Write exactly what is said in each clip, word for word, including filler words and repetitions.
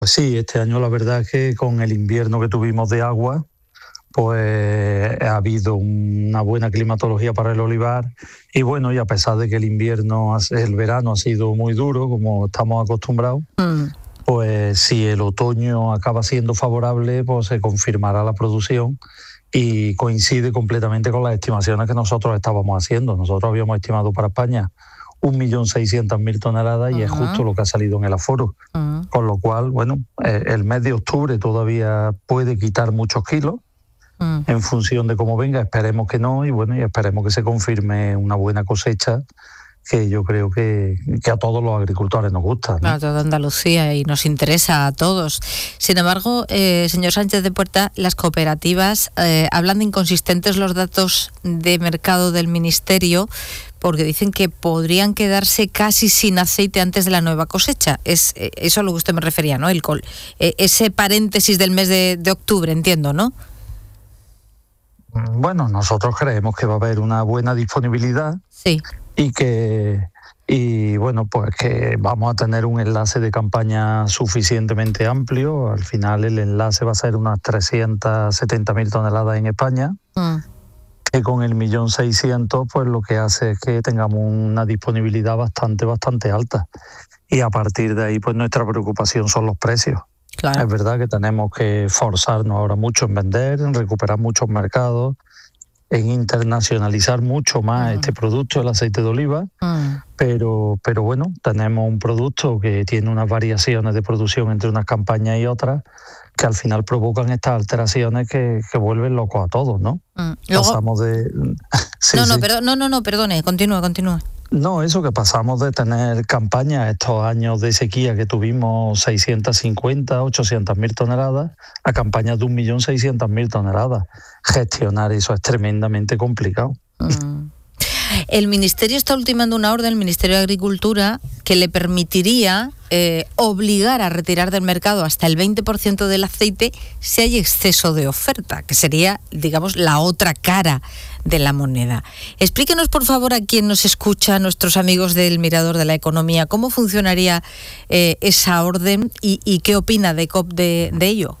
Pues sí, este año la verdad es que con el invierno que tuvimos de agua, pues ha habido una buena climatología para el olivar y bueno, y a pesar de que el invierno, el verano ha sido muy duro, como estamos acostumbrados, mm. pues si el otoño acaba siendo favorable, pues se confirmará la producción y coincide completamente con las estimaciones que nosotros estábamos haciendo. Nosotros habíamos estimado para España un millón seiscientas mil toneladas y uh-huh. es justo lo que ha salido en el aforo. Uh-huh. Con lo cual, bueno, eh, el mes de octubre todavía puede quitar muchos kilos uh-huh. en función de cómo venga. Esperemos que no y bueno, y esperemos que se confirme una buena cosecha que yo creo que, que a todos los agricultores nos gusta, ¿no? A toda Andalucía y nos interesa a todos. Sin embargo, eh, señor Sánchez de Puerta, las cooperativas eh, hablan de inconsistentes los datos de mercado del Ministerio porque dicen que podrían quedarse casi sin aceite antes de la nueva cosecha. Es eh, eso a lo que usted me refería, ¿no? El col, eh, ese paréntesis del mes de, de octubre, entiendo, ¿no? Bueno, nosotros creemos que va a haber una buena disponibilidad. Sí. Y que y bueno pues que vamos a tener un enlace de campaña suficientemente amplio. Al final el enlace va a ser unas trescientas setenta mil toneladas en España, mm. que con el millón seiscientos pues lo que hace es que tengamos una disponibilidad bastante bastante alta y a partir de ahí pues nuestra preocupación son los precios. Claro. Es verdad que tenemos que forzarnos ahora mucho en vender, en recuperar muchos mercados, en internacionalizar mucho más uh-huh. este producto, el aceite de oliva, uh-huh. pero, pero bueno, tenemos un producto que tiene unas variaciones de producción entre unas campañas y otras que al final provocan estas alteraciones que, que vuelven locos a todos, ¿no? Uh-huh. Luego... Pasamos de... sí, no, no, sí. pero, no, no, no, perdone, continúe, continúe. No, eso que pasamos de tener campañas estos años de sequía que tuvimos seiscientas cincuenta, ochocientas mil toneladas a campañas de un millón seiscientas mil toneladas. Gestionar eso es tremendamente complicado. Mm. El Ministerio está ultimando una orden, el Ministerio de Agricultura, que le permitiría eh, obligar a retirar del mercado hasta el veinte por ciento del aceite si hay exceso de oferta, que sería, digamos, la otra cara de la moneda. Explíquenos, por favor, a quien nos escucha, a nuestros amigos del Mirador de la Economía, cómo funcionaría eh, esa orden y, y qué opina de C O P de, de ello.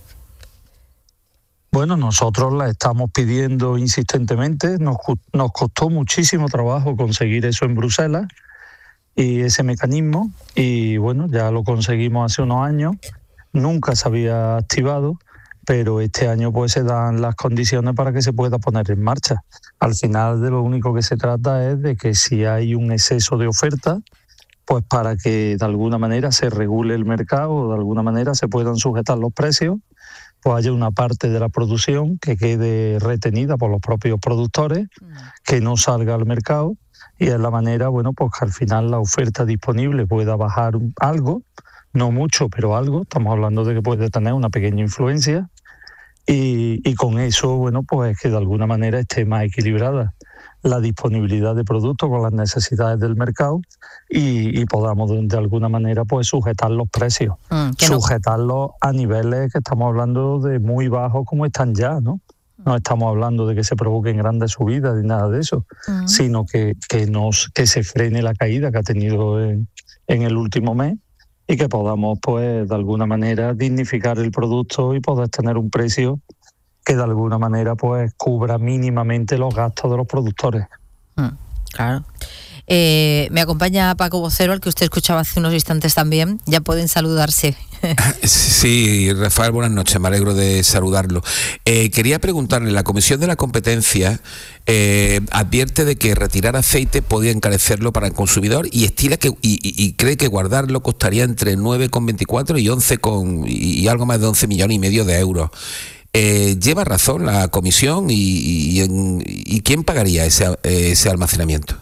Bueno, nosotros la estamos pidiendo insistentemente, nos, nos costó muchísimo trabajo conseguir eso en Bruselas y ese mecanismo y bueno, ya lo conseguimos hace unos años, nunca se había activado, pero este año pues se dan las condiciones para que se pueda poner en marcha. Al final de lo único que se trata es de que si hay un exceso de oferta, pues para que de alguna manera se regule el mercado, de alguna manera se puedan sujetar los precios, pues haya una parte de la producción que quede retenida por los propios productores, que no salga al mercado y es la manera, bueno, pues que al final la oferta disponible pueda bajar algo, no mucho, pero algo, estamos hablando de que puede tener una pequeña influencia y, y con eso, bueno, pues que de alguna manera esté más equilibrada la disponibilidad de productos con las necesidades del mercado y, y podamos de, de alguna manera pues sujetar los precios, mm, sujetarlos no. a niveles que estamos hablando de muy bajos como están ya, ¿no? No estamos hablando de que se provoquen grandes subidas ni nada de eso, mm. sino que, que, nos, que se frene la caída que ha tenido en, en el último mes y que podamos pues de alguna manera dignificar el producto y poder tener un precio que de alguna manera pues cubra mínimamente los gastos de los productores. Mm, claro. Eh, me acompaña Paco Vocero, al que usted escuchaba hace unos instantes también. Ya pueden saludarse. Sí, Rafael, buenas noches, me alegro de saludarlo. Eh, quería preguntarle, la Comisión de la Competencia eh, advierte de que retirar aceite podría encarecerlo para el consumidor y estima que y, y, y cree que guardarlo costaría entre nueve coma veinticuatro y once con, y, y algo más de once millones y medio de euros. Eh, ¿Lleva razón la comisión y, y, y, y quién pagaría ese, ese almacenamiento?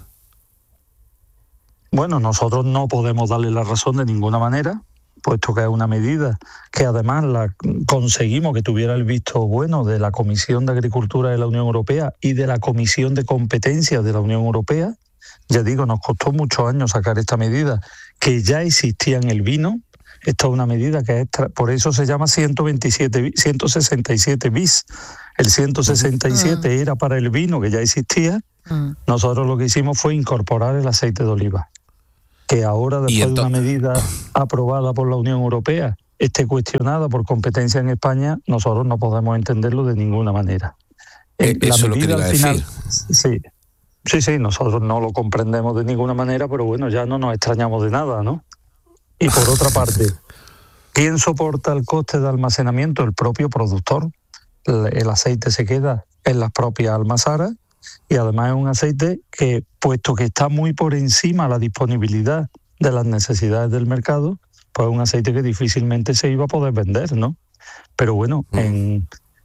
Bueno, nosotros no podemos darle la razón de ninguna manera, puesto que es una medida que además la conseguimos que tuviera el visto bueno de la Comisión de Agricultura de la Unión Europea y de la Comisión de Competencia de la Unión Europea. Ya digo, nos costó muchos años sacar esta medida que ya existía en el vino. Esta es una medida que es, por eso se llama ciento veintisiete, ciento sesenta y siete bis. El ciento sesenta y siete uh-huh. era para el vino que ya existía. Uh-huh. Nosotros lo que hicimos fue incorporar el aceite de oliva, que ahora después de una medida aprobada por la Unión Europea esté cuestionada por competencia en España, nosotros no podemos entenderlo de ninguna manera. Eh, La eso es lo que medida, iba a al final, decir. sí, sí, sí, nosotros no lo comprendemos de ninguna manera, pero bueno, ya no nos extrañamos de nada, ¿no? Y por otra parte, ¿quién soporta el coste de almacenamiento? El propio productor. El, el aceite se queda en las propias almazaras y además es un aceite que, puesto que está muy por encima de la disponibilidad de las necesidades del mercado, pues es un aceite que difícilmente se iba a poder vender, ¿no? Pero bueno, mm. en,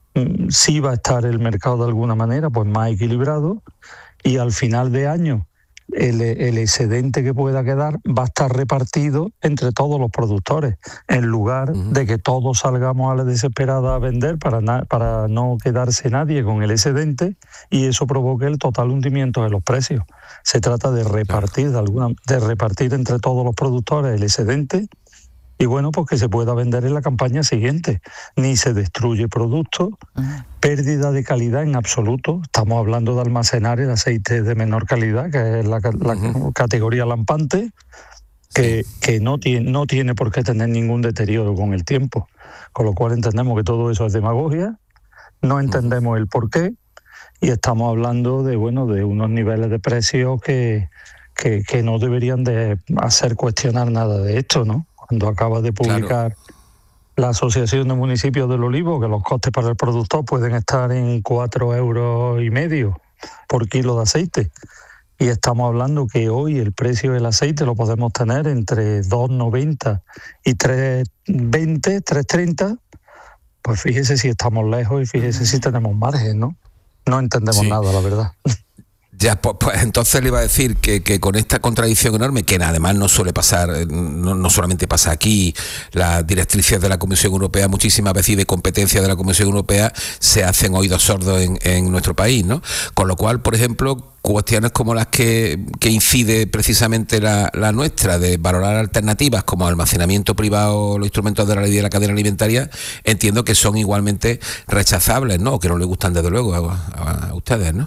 sí va a estar el mercado de alguna manera pues más equilibrado y al final de año el, el excedente que pueda quedar va a estar repartido entre todos los productores, en lugar uh-huh. de que todos salgamos a la desesperada a vender para, na- para no quedarse nadie con el excedente y eso provoque el total hundimiento de los precios. Se trata de repartir, de, alguna, de repartir entre todos los productores el excedente y bueno, pues que se pueda vender en la campaña siguiente. Ni se destruye producto, uh-huh. pérdida de calidad en absoluto. Estamos hablando de almacenar el aceite de menor calidad, que es la, la uh-huh. categoría lampante, que, sí. que no, tiene, no tiene por qué tener ningún deterioro con el tiempo. Con lo cual entendemos que todo eso es demagogia, no entendemos uh-huh. el porqué y estamos hablando de, bueno, de unos niveles de precios que, que, que no deberían de hacer cuestionar nada de esto, ¿no? Cuando acaba de publicar claro. la Asociación de Municipios del Olivo, que los costes para el productor pueden estar en cuatro euros y medio por kilo de aceite. Y estamos hablando que hoy el precio del aceite lo podemos tener entre dos noventa y tres veinte, tres treinta. Pues fíjese si estamos lejos y fíjese si tenemos margen, ¿no? No entendemos sí. nada, la verdad. Ya, pues, pues entonces le iba a decir que, que con esta contradicción enorme, que además no suele pasar, no, no solamente pasa aquí, las directrices de la Comisión Europea muchísimas veces y de competencia de la Comisión Europea se hacen oídos sordos en, en nuestro país, ¿no? Con lo cual, por ejemplo, cuestiones como las que, que incide precisamente la, la nuestra, de valorar alternativas como almacenamiento privado, los instrumentos de la ley de la cadena alimentaria, entiendo que son igualmente rechazables, ¿no? O que no les gustan desde luego a, a, a ustedes, ¿no?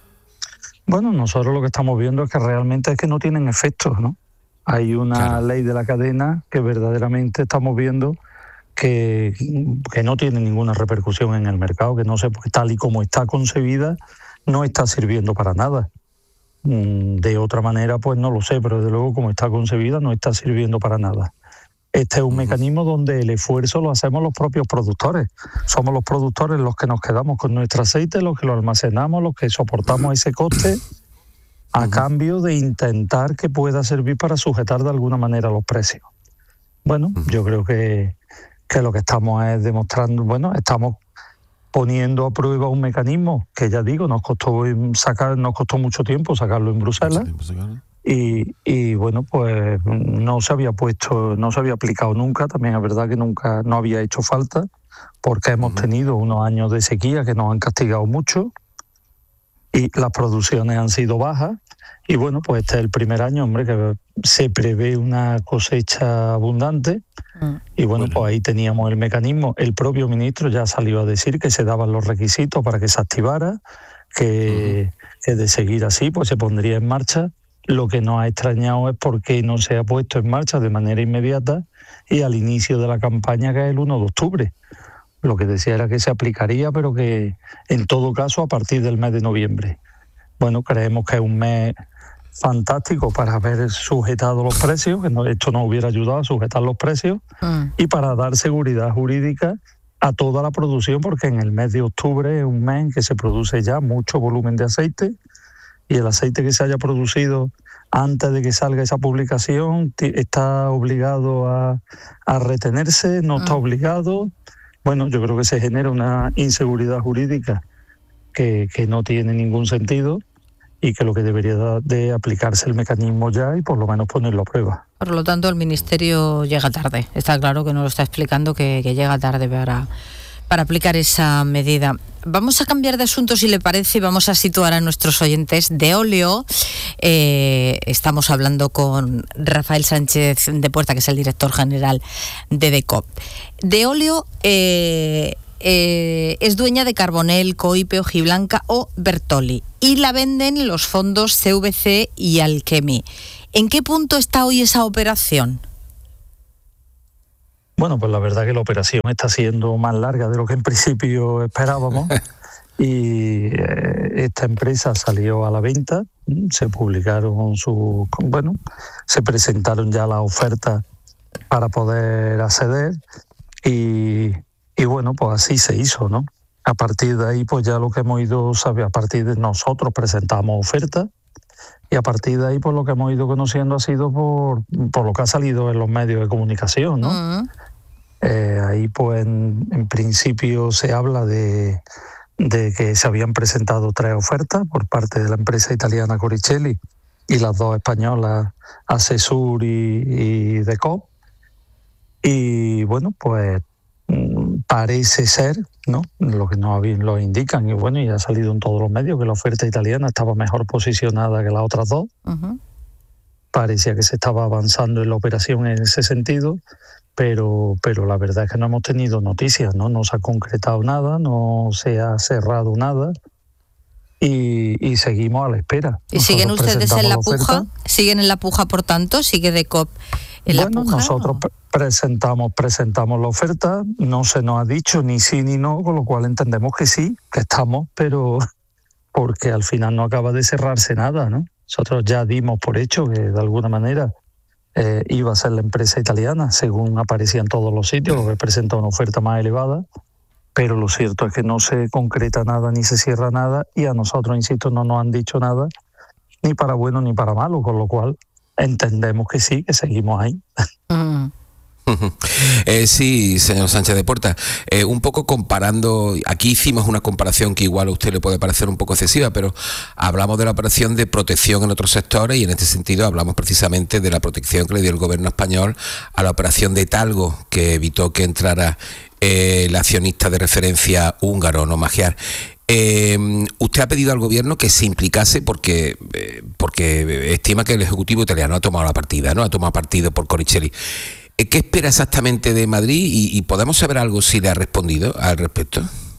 Bueno, nosotros lo que estamos viendo es que realmente es que no tienen efectos, ¿no? Hay una claro. ley de la cadena que verdaderamente estamos viendo que, que no tiene ninguna repercusión en el mercado, que no sé, porque tal y como está concebida, no está sirviendo para nada. De otra manera, pues no lo sé, pero desde luego como está concebida, no está sirviendo para nada. Este es un mecanismo donde el esfuerzo lo hacemos los propios productores. Somos los productores los que nos quedamos con nuestro aceite, los que lo almacenamos, los que soportamos ese coste a cambio de intentar que pueda servir para sujetar de alguna manera los precios. Bueno, yo creo que, que lo que estamos es demostrando, bueno, estamos poniendo a prueba un mecanismo que ya digo, nos costó sacar, nos costó mucho tiempo sacarlo en Bruselas. Y, y bueno, pues no se había puesto, no se había aplicado nunca, también es verdad que nunca no había hecho falta, porque hemos tenido unos años de sequía que nos han castigado mucho y las producciones han sido bajas y bueno, pues este es el primer año, hombre, que se prevé una cosecha abundante y bueno, bueno, pues ahí teníamos el mecanismo. El propio ministro ya salió a decir que se daban los requisitos para que se activara, que, uh-huh. que de seguir así pues se pondría en marcha. Lo que nos ha extrañado es por qué no se ha puesto en marcha de manera inmediata y al inicio de la campaña, que es el uno de octubre. Lo que decía era que se aplicaría, pero que en todo caso a partir del mes de noviembre. Bueno, creemos que es un mes fantástico para haber sujetado los precios, que no, esto nos hubiera ayudado a sujetar los precios mm. y para dar seguridad jurídica a toda la producción, porque en el mes de octubre es un mes en que se produce ya mucho volumen de aceite y el aceite que se haya producido antes de que salga esa publicación t- está obligado a, a retenerse, no está obligado. Bueno, yo creo que se genera una inseguridad jurídica que, que no tiene ningún sentido y que lo que debería de aplicarse el mecanismo ya y por lo menos ponerlo a prueba. Por lo tanto, el Ministerio llega tarde. Está claro que nos lo está explicando, que, que llega tarde para... para aplicar esa medida. Vamos a cambiar de asunto, si le parece, y vamos a situar a nuestros oyentes. Deolio, eh, estamos hablando con Rafael Sánchez de Puerta, que es el director general de DECOP. Deolio eh, eh, es dueña de Carbonell, Coipe, Hojiblanca o Bertoli y la venden los fondos C V C y Alchemy. ¿En qué punto está hoy esa operación? Bueno, pues la verdad que la operación está siendo más larga de lo que en principio esperábamos. Y eh, esta empresa salió a la venta, se publicaron sus, bueno, se presentaron ya las ofertas para poder acceder y, y bueno, pues así se hizo, ¿no? A partir de ahí, pues ya lo que hemos ido, sabe, a partir de nosotros presentamos ofertas y a partir de ahí, pues lo que hemos ido conociendo ha sido por, por lo que ha salido en los medios de comunicación, ¿no? Uh-huh. Eh, ahí, pues en, en principio se habla de de que se habían presentado tres ofertas por parte de la empresa italiana Coricelli y las dos españolas Acesur y, y Decop. Y bueno, pues parece ser, ¿no?, lo que nos lo indican, y bueno, y ha salido en todos los medios, que la oferta italiana estaba mejor posicionada que las otras dos. Uh-huh. Parecía que se estaba avanzando en la operación en ese sentido, pero pero la verdad es que no hemos tenido noticias, ¿no? No se ha concretado nada, no se ha cerrado nada y, y seguimos a la espera. ¿Y nosotros siguen ustedes en la, la puja? ¿Siguen en la puja, por tanto? ¿Sigue Decop en bueno, la puja? Nosotros pre- presentamos, presentamos la oferta, no se nos ha dicho ni sí ni no, con lo cual entendemos que sí, que estamos, pero porque al final no acaba de cerrarse nada, ¿no? Nosotros ya dimos por hecho que de alguna manera Eh, iba a ser la empresa italiana, según aparecía en todos los sitios, que presenta una oferta más elevada, pero lo cierto es que no se concreta nada ni se cierra nada y a nosotros, insisto, no nos han dicho nada, ni para bueno ni para malo, con lo cual entendemos que sí, que seguimos ahí. Mm. Eh, sí, señor Sánchez de Puerta, eh, un poco comparando, aquí hicimos una comparación que igual a usted le puede parecer un poco excesiva, pero hablamos de la operación de protección en otros sectores y en este sentido hablamos precisamente de la protección que le dio el gobierno español a la operación de Talgo, que evitó que entrara eh, el accionista de referencia húngaro, no Magyar. Eh, usted ha pedido al gobierno que se implicase porque eh, porque estima que el Ejecutivo italiano ha tomado la partida, ¿no? Ha tomado partido por Coricelli. ¿Qué espera exactamente de Madrid y, y podemos saber algo si le ha respondido al respecto?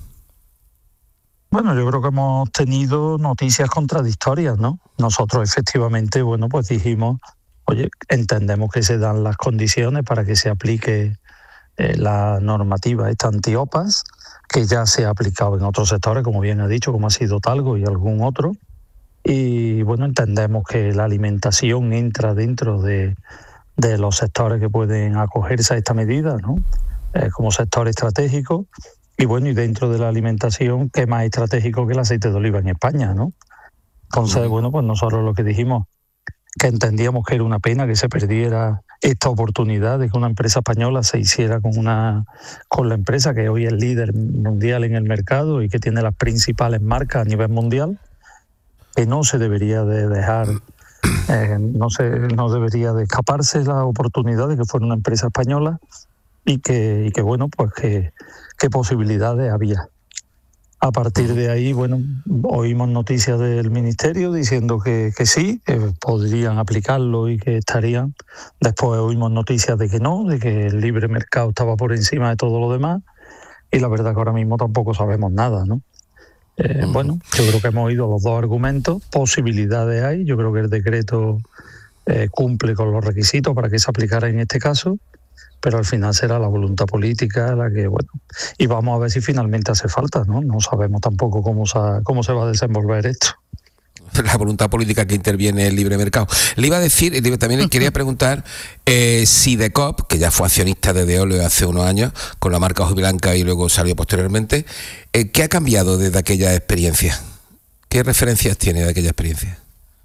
Bueno, yo creo que hemos tenido noticias contradictorias, ¿no? Nosotros efectivamente, bueno, pues dijimos, oye, entendemos que se dan las condiciones para que se aplique eh, la normativa esta anti-OPAs, que ya se ha aplicado en otros sectores, como bien ha dicho, como ha sido Talgo y algún otro. Y bueno, entendemos que la alimentación entra dentro de... de los sectores que pueden acogerse a esta medida, ¿no? Eh, como sector estratégico. Y bueno, y dentro de la alimentación, ¿qué más estratégico que el aceite de oliva en España, ¿no? Entonces, bueno, pues nosotros lo que dijimos, que entendíamos que era una pena que se perdiera esta oportunidad de que una empresa española se hiciera con una con la empresa que hoy es líder mundial en el mercado y que tiene las principales marcas a nivel mundial, que no se debería de dejar... Eh, no se, no debería de escaparse la oportunidad de que fuera una empresa española y que, y que bueno, pues que, qué posibilidades había. A partir de ahí, bueno, oímos noticias del Ministerio diciendo que, que sí, que podrían aplicarlo y que estarían. Después oímos noticias de que no, de que el libre mercado estaba por encima de todo lo demás y la verdad que ahora mismo tampoco sabemos nada, ¿no? Eh, bueno, yo creo que hemos oído los dos argumentos, posibilidades hay, yo creo que el decreto eh, cumple con los requisitos para que se aplicara en este caso, pero al final será la voluntad política la que, bueno, y vamos a ver si finalmente hace falta, ¿no? No sabemos tampoco cómo se, cómo se va a desenvolver esto. La voluntad política que interviene el libre mercado. Le iba a decir, también le quería preguntar eh, si Decop, que ya fue accionista de Deoleo hace unos años, con la marca Ojiblanca y luego salió posteriormente, eh, ¿qué ha cambiado desde aquella experiencia? ¿Qué referencias tiene de aquella experiencia?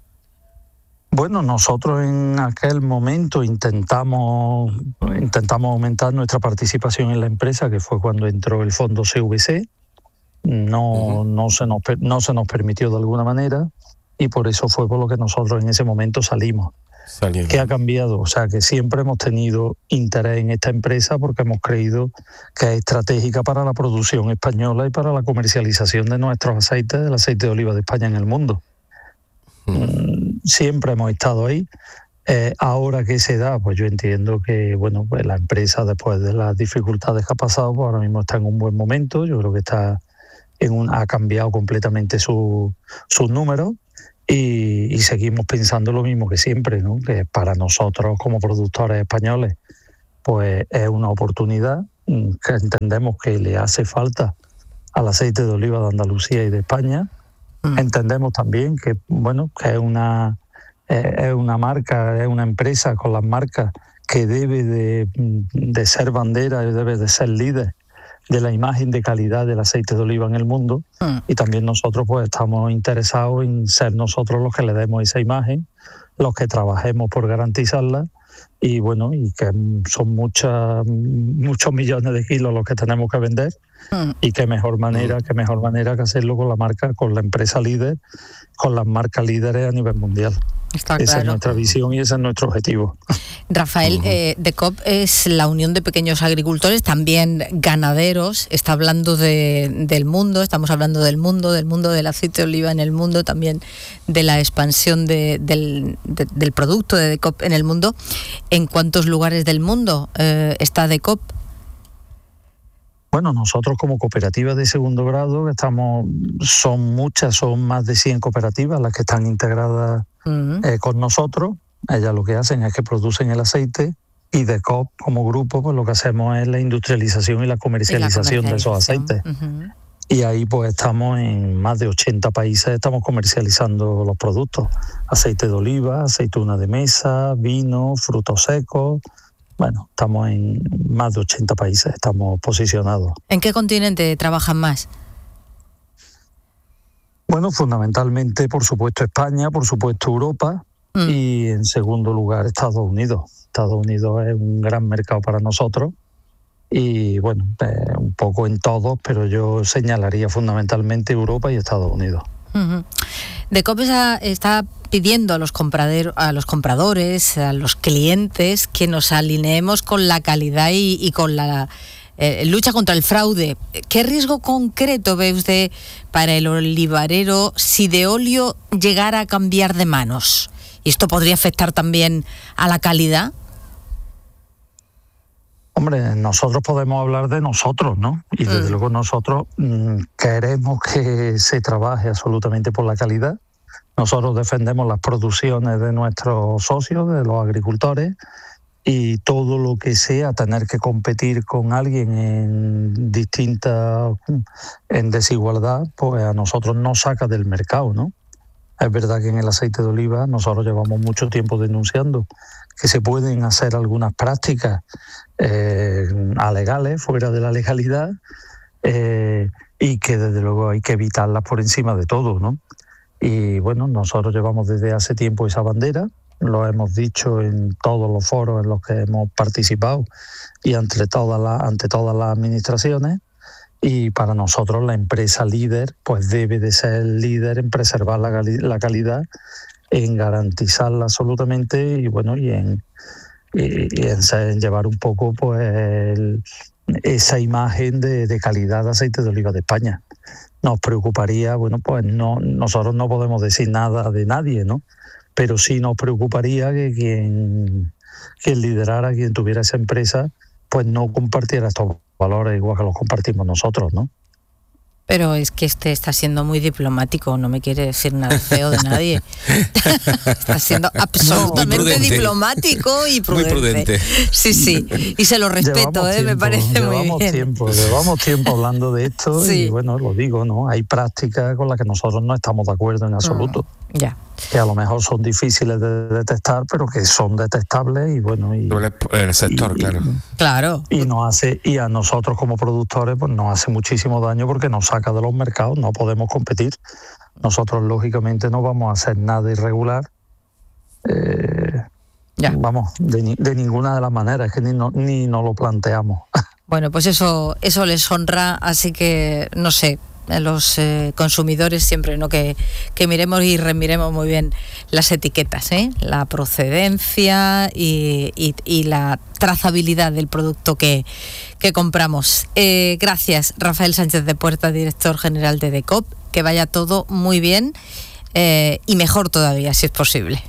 Bueno, nosotros en aquel momento intentamos, intentamos aumentar nuestra participación en la empresa, que fue cuando entró el fondo C V C. No, uh-huh. no, se nos, no se nos permitió de alguna manera. Y por eso fue por lo que nosotros en ese momento salimos. Saliendo. ¿Qué ha cambiado? O sea, que siempre hemos tenido interés en esta empresa porque hemos creído que es estratégica para la producción española y para la comercialización de nuestros aceites, del aceite de oliva de España en el mundo. Mm. Siempre hemos estado ahí. Eh, ahora que se da, pues yo entiendo que bueno, pues la empresa, después de las dificultades que ha pasado, pues ahora mismo está en un buen momento. Yo creo que está en un, ha cambiado completamente su, sus números. Y, y seguimos pensando lo mismo que siempre, ¿no? Que para nosotros como productores españoles pues es una oportunidad que entendemos que le hace falta al aceite de oliva de Andalucía y de España. Mm. Entendemos también que, bueno, que es una, es una marca, es una empresa con las marcas que debe de, de ser bandera y debe de ser líder de la imagen de calidad del aceite de oliva en el mundo. Mm. Y también nosotros pues estamos interesados en ser nosotros los que le demos esa imagen, los que trabajemos por garantizarla, y bueno, y que son muchas, muchos millones de kilos los que tenemos que vender, mm. y qué mejor manera, mm. qué mejor manera que hacerlo con la marca, con la empresa líder, con las marcas líderes a nivel mundial. Está Esa claro. es nuestra visión y ese es nuestro objetivo. Rafael, uh-huh. eh, DECOP es la unión de pequeños agricultores, también ganaderos. Está hablando de, del mundo, estamos hablando del mundo, del mundo del aceite de oliva en el mundo, también de la expansión de, del, de, del producto de DECOP en el mundo. ¿En cuántos lugares del mundo eh, está DECOP? Bueno, nosotros como cooperativa de segundo grado estamos, son muchas, son más de cien cooperativas las que están integradas uh-huh. eh, con nosotros. Ellas lo que hacen es que producen el aceite, y DECOP como grupo pues lo que hacemos es la industrialización y la comercialización, y la comercialización. de esos aceites. Uh-huh. Y ahí pues estamos en más de ochenta países, estamos comercializando los productos. Aceite de oliva, aceituna de mesa, vino, frutos secos. Bueno, estamos en más de ochenta países, estamos posicionados. ¿En qué continente trabajan más? Bueno, fundamentalmente, por supuesto, España, por supuesto, Europa, mm. y en segundo lugar, Estados Unidos. Estados Unidos es un gran mercado para nosotros y, bueno, eh, un poco en todos, pero yo señalaría fundamentalmente Europa y Estados Unidos. Uh-huh. DECOP está pidiendo a los, a los compradores, a los clientes, que nos alineemos con la calidad y, y con la eh, lucha contra el fraude. ¿Qué riesgo concreto ve usted para el olivarero si Deolio llegara a cambiar de manos? ¿Y esto podría afectar también a la calidad? Hombre, nosotros podemos hablar de nosotros, ¿no? Y desde mm. luego nosotros mmm, queremos que se trabaje absolutamente por la calidad. Nosotros defendemos las producciones de nuestros socios, de los agricultores, y todo lo que sea tener que competir con alguien en distintas, en desigualdad, pues a nosotros nos saca del mercado, ¿no? Es verdad que en el aceite de oliva nosotros llevamos mucho tiempo denunciando que se pueden hacer algunas prácticas eh, alegales, fuera de la legalidad, eh, y que desde luego hay que evitarlas por encima de todo, ¿no? Y bueno, nosotros llevamos desde hace tiempo esa bandera, lo hemos dicho en todos los foros en los que hemos participado y ante todas las, ante todas las administraciones. Y para nosotros la empresa líder pues debe de ser líder en preservar la, la calidad, en garantizarla absolutamente y bueno y en, y, y en, en llevar un poco pues el, esa imagen de, de calidad de aceite de oliva de España. Nos preocuparía, bueno pues no nosotros no podemos decir nada de nadie, ¿no? Pero sí nos preocuparía que quien, quien liderara, quien tuviera esa empresa, pues no compartiera estos valores igual que los compartimos nosotros, ¿no? Pero es que este está siendo muy diplomático, no me quiere decir nada feo de nadie. Está siendo absolutamente no, diplomático y prudente. Muy prudente. Sí, sí, y se lo respeto, eh, me parece muy llevamos bien. Tiempo, llevamos tiempo hablando de esto sí. Y bueno, lo digo, ¿no? Hay prácticas con las que nosotros no estamos de acuerdo en absoluto. Mm, ya. Que a lo mejor son difíciles de detectar, pero que son detectables y bueno... Y, el sector, y, claro. Claro. Y, nos hace, y a nosotros como productores pues nos hace muchísimo daño porque nos saca de los mercados, no podemos competir. Nosotros lógicamente no vamos a hacer nada irregular, eh, ya. vamos, de, de ninguna de las maneras, es que ni, no, ni nos lo planteamos. Bueno, pues eso, eso les honra, así que no sé... a los eh, consumidores siempre, ¿no? Que, que miremos y remiremos muy bien las etiquetas, ¿eh? La procedencia y, y, y la trazabilidad del producto que, que compramos. Eh, gracias, Rafael Sánchez de Puerta, director general de DECOP. Que vaya todo muy bien eh, y mejor todavía, si es posible.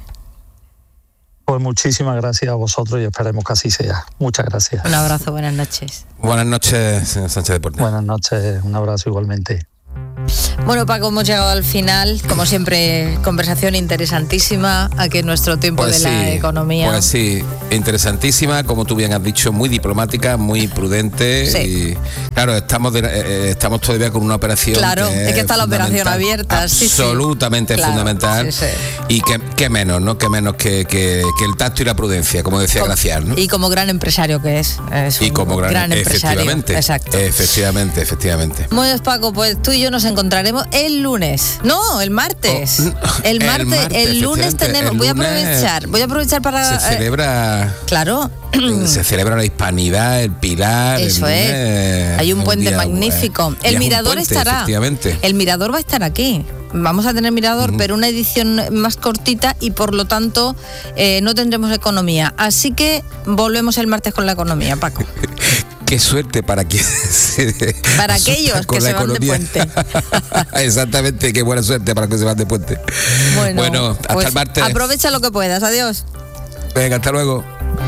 Pues muchísimas gracias a vosotros y esperemos que así sea. Muchas gracias. Un abrazo, buenas noches. Buenas noches, señor Sánchez de Puerta. Buenas noches, un abrazo igualmente. Bueno, Paco, hemos llegado al final. Como siempre, conversación interesantísima aquí en nuestro tiempo pues de sí, la economía. Pues sí, interesantísima, como tú bien has dicho, muy diplomática, muy prudente. Sí. Y claro, estamos de, eh, estamos todavía con una operación. Claro, que es que está la operación abierta. Absolutamente sí, sí. fundamental. Claro, sí, sí. Y que, que menos, ¿no? Que menos que, que, que el tacto y la prudencia, como decía como, Gracián, ¿no? Y como gran empresario que es. es y como gran, gran empresario. Efectivamente. Exacto. Efectivamente, efectivamente. Bueno, Paco, pues tú y yo nos encontraremos el lunes. No, el martes. Oh, el, martes el martes, el lunes tenemos. el voy a lunes aprovechar. Voy a aprovechar para. Se celebra. Eh, claro. Se celebra la Hispanidad, el Pilar. Eso el es. lunes, Hay un puente día, magnífico. El Mirador puente, estará. Efectivamente. El Mirador va a estar aquí. Vamos a tener Mirador, uh-huh. pero una edición más cortita y por lo tanto eh, no tendremos economía. Así que volvemos el martes con la economía, Paco. Qué suerte para quien se para aquellos que se van de puente. Exactamente, qué buena suerte para los que se van de puente. Bueno, bueno hasta pues el martes. Aprovecha lo que puedas. Adiós. Venga, hasta luego.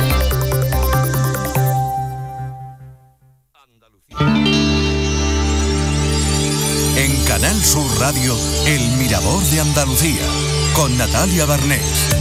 En Canal Sur Radio, El Mirador de Andalucía, con Natalia Barnés.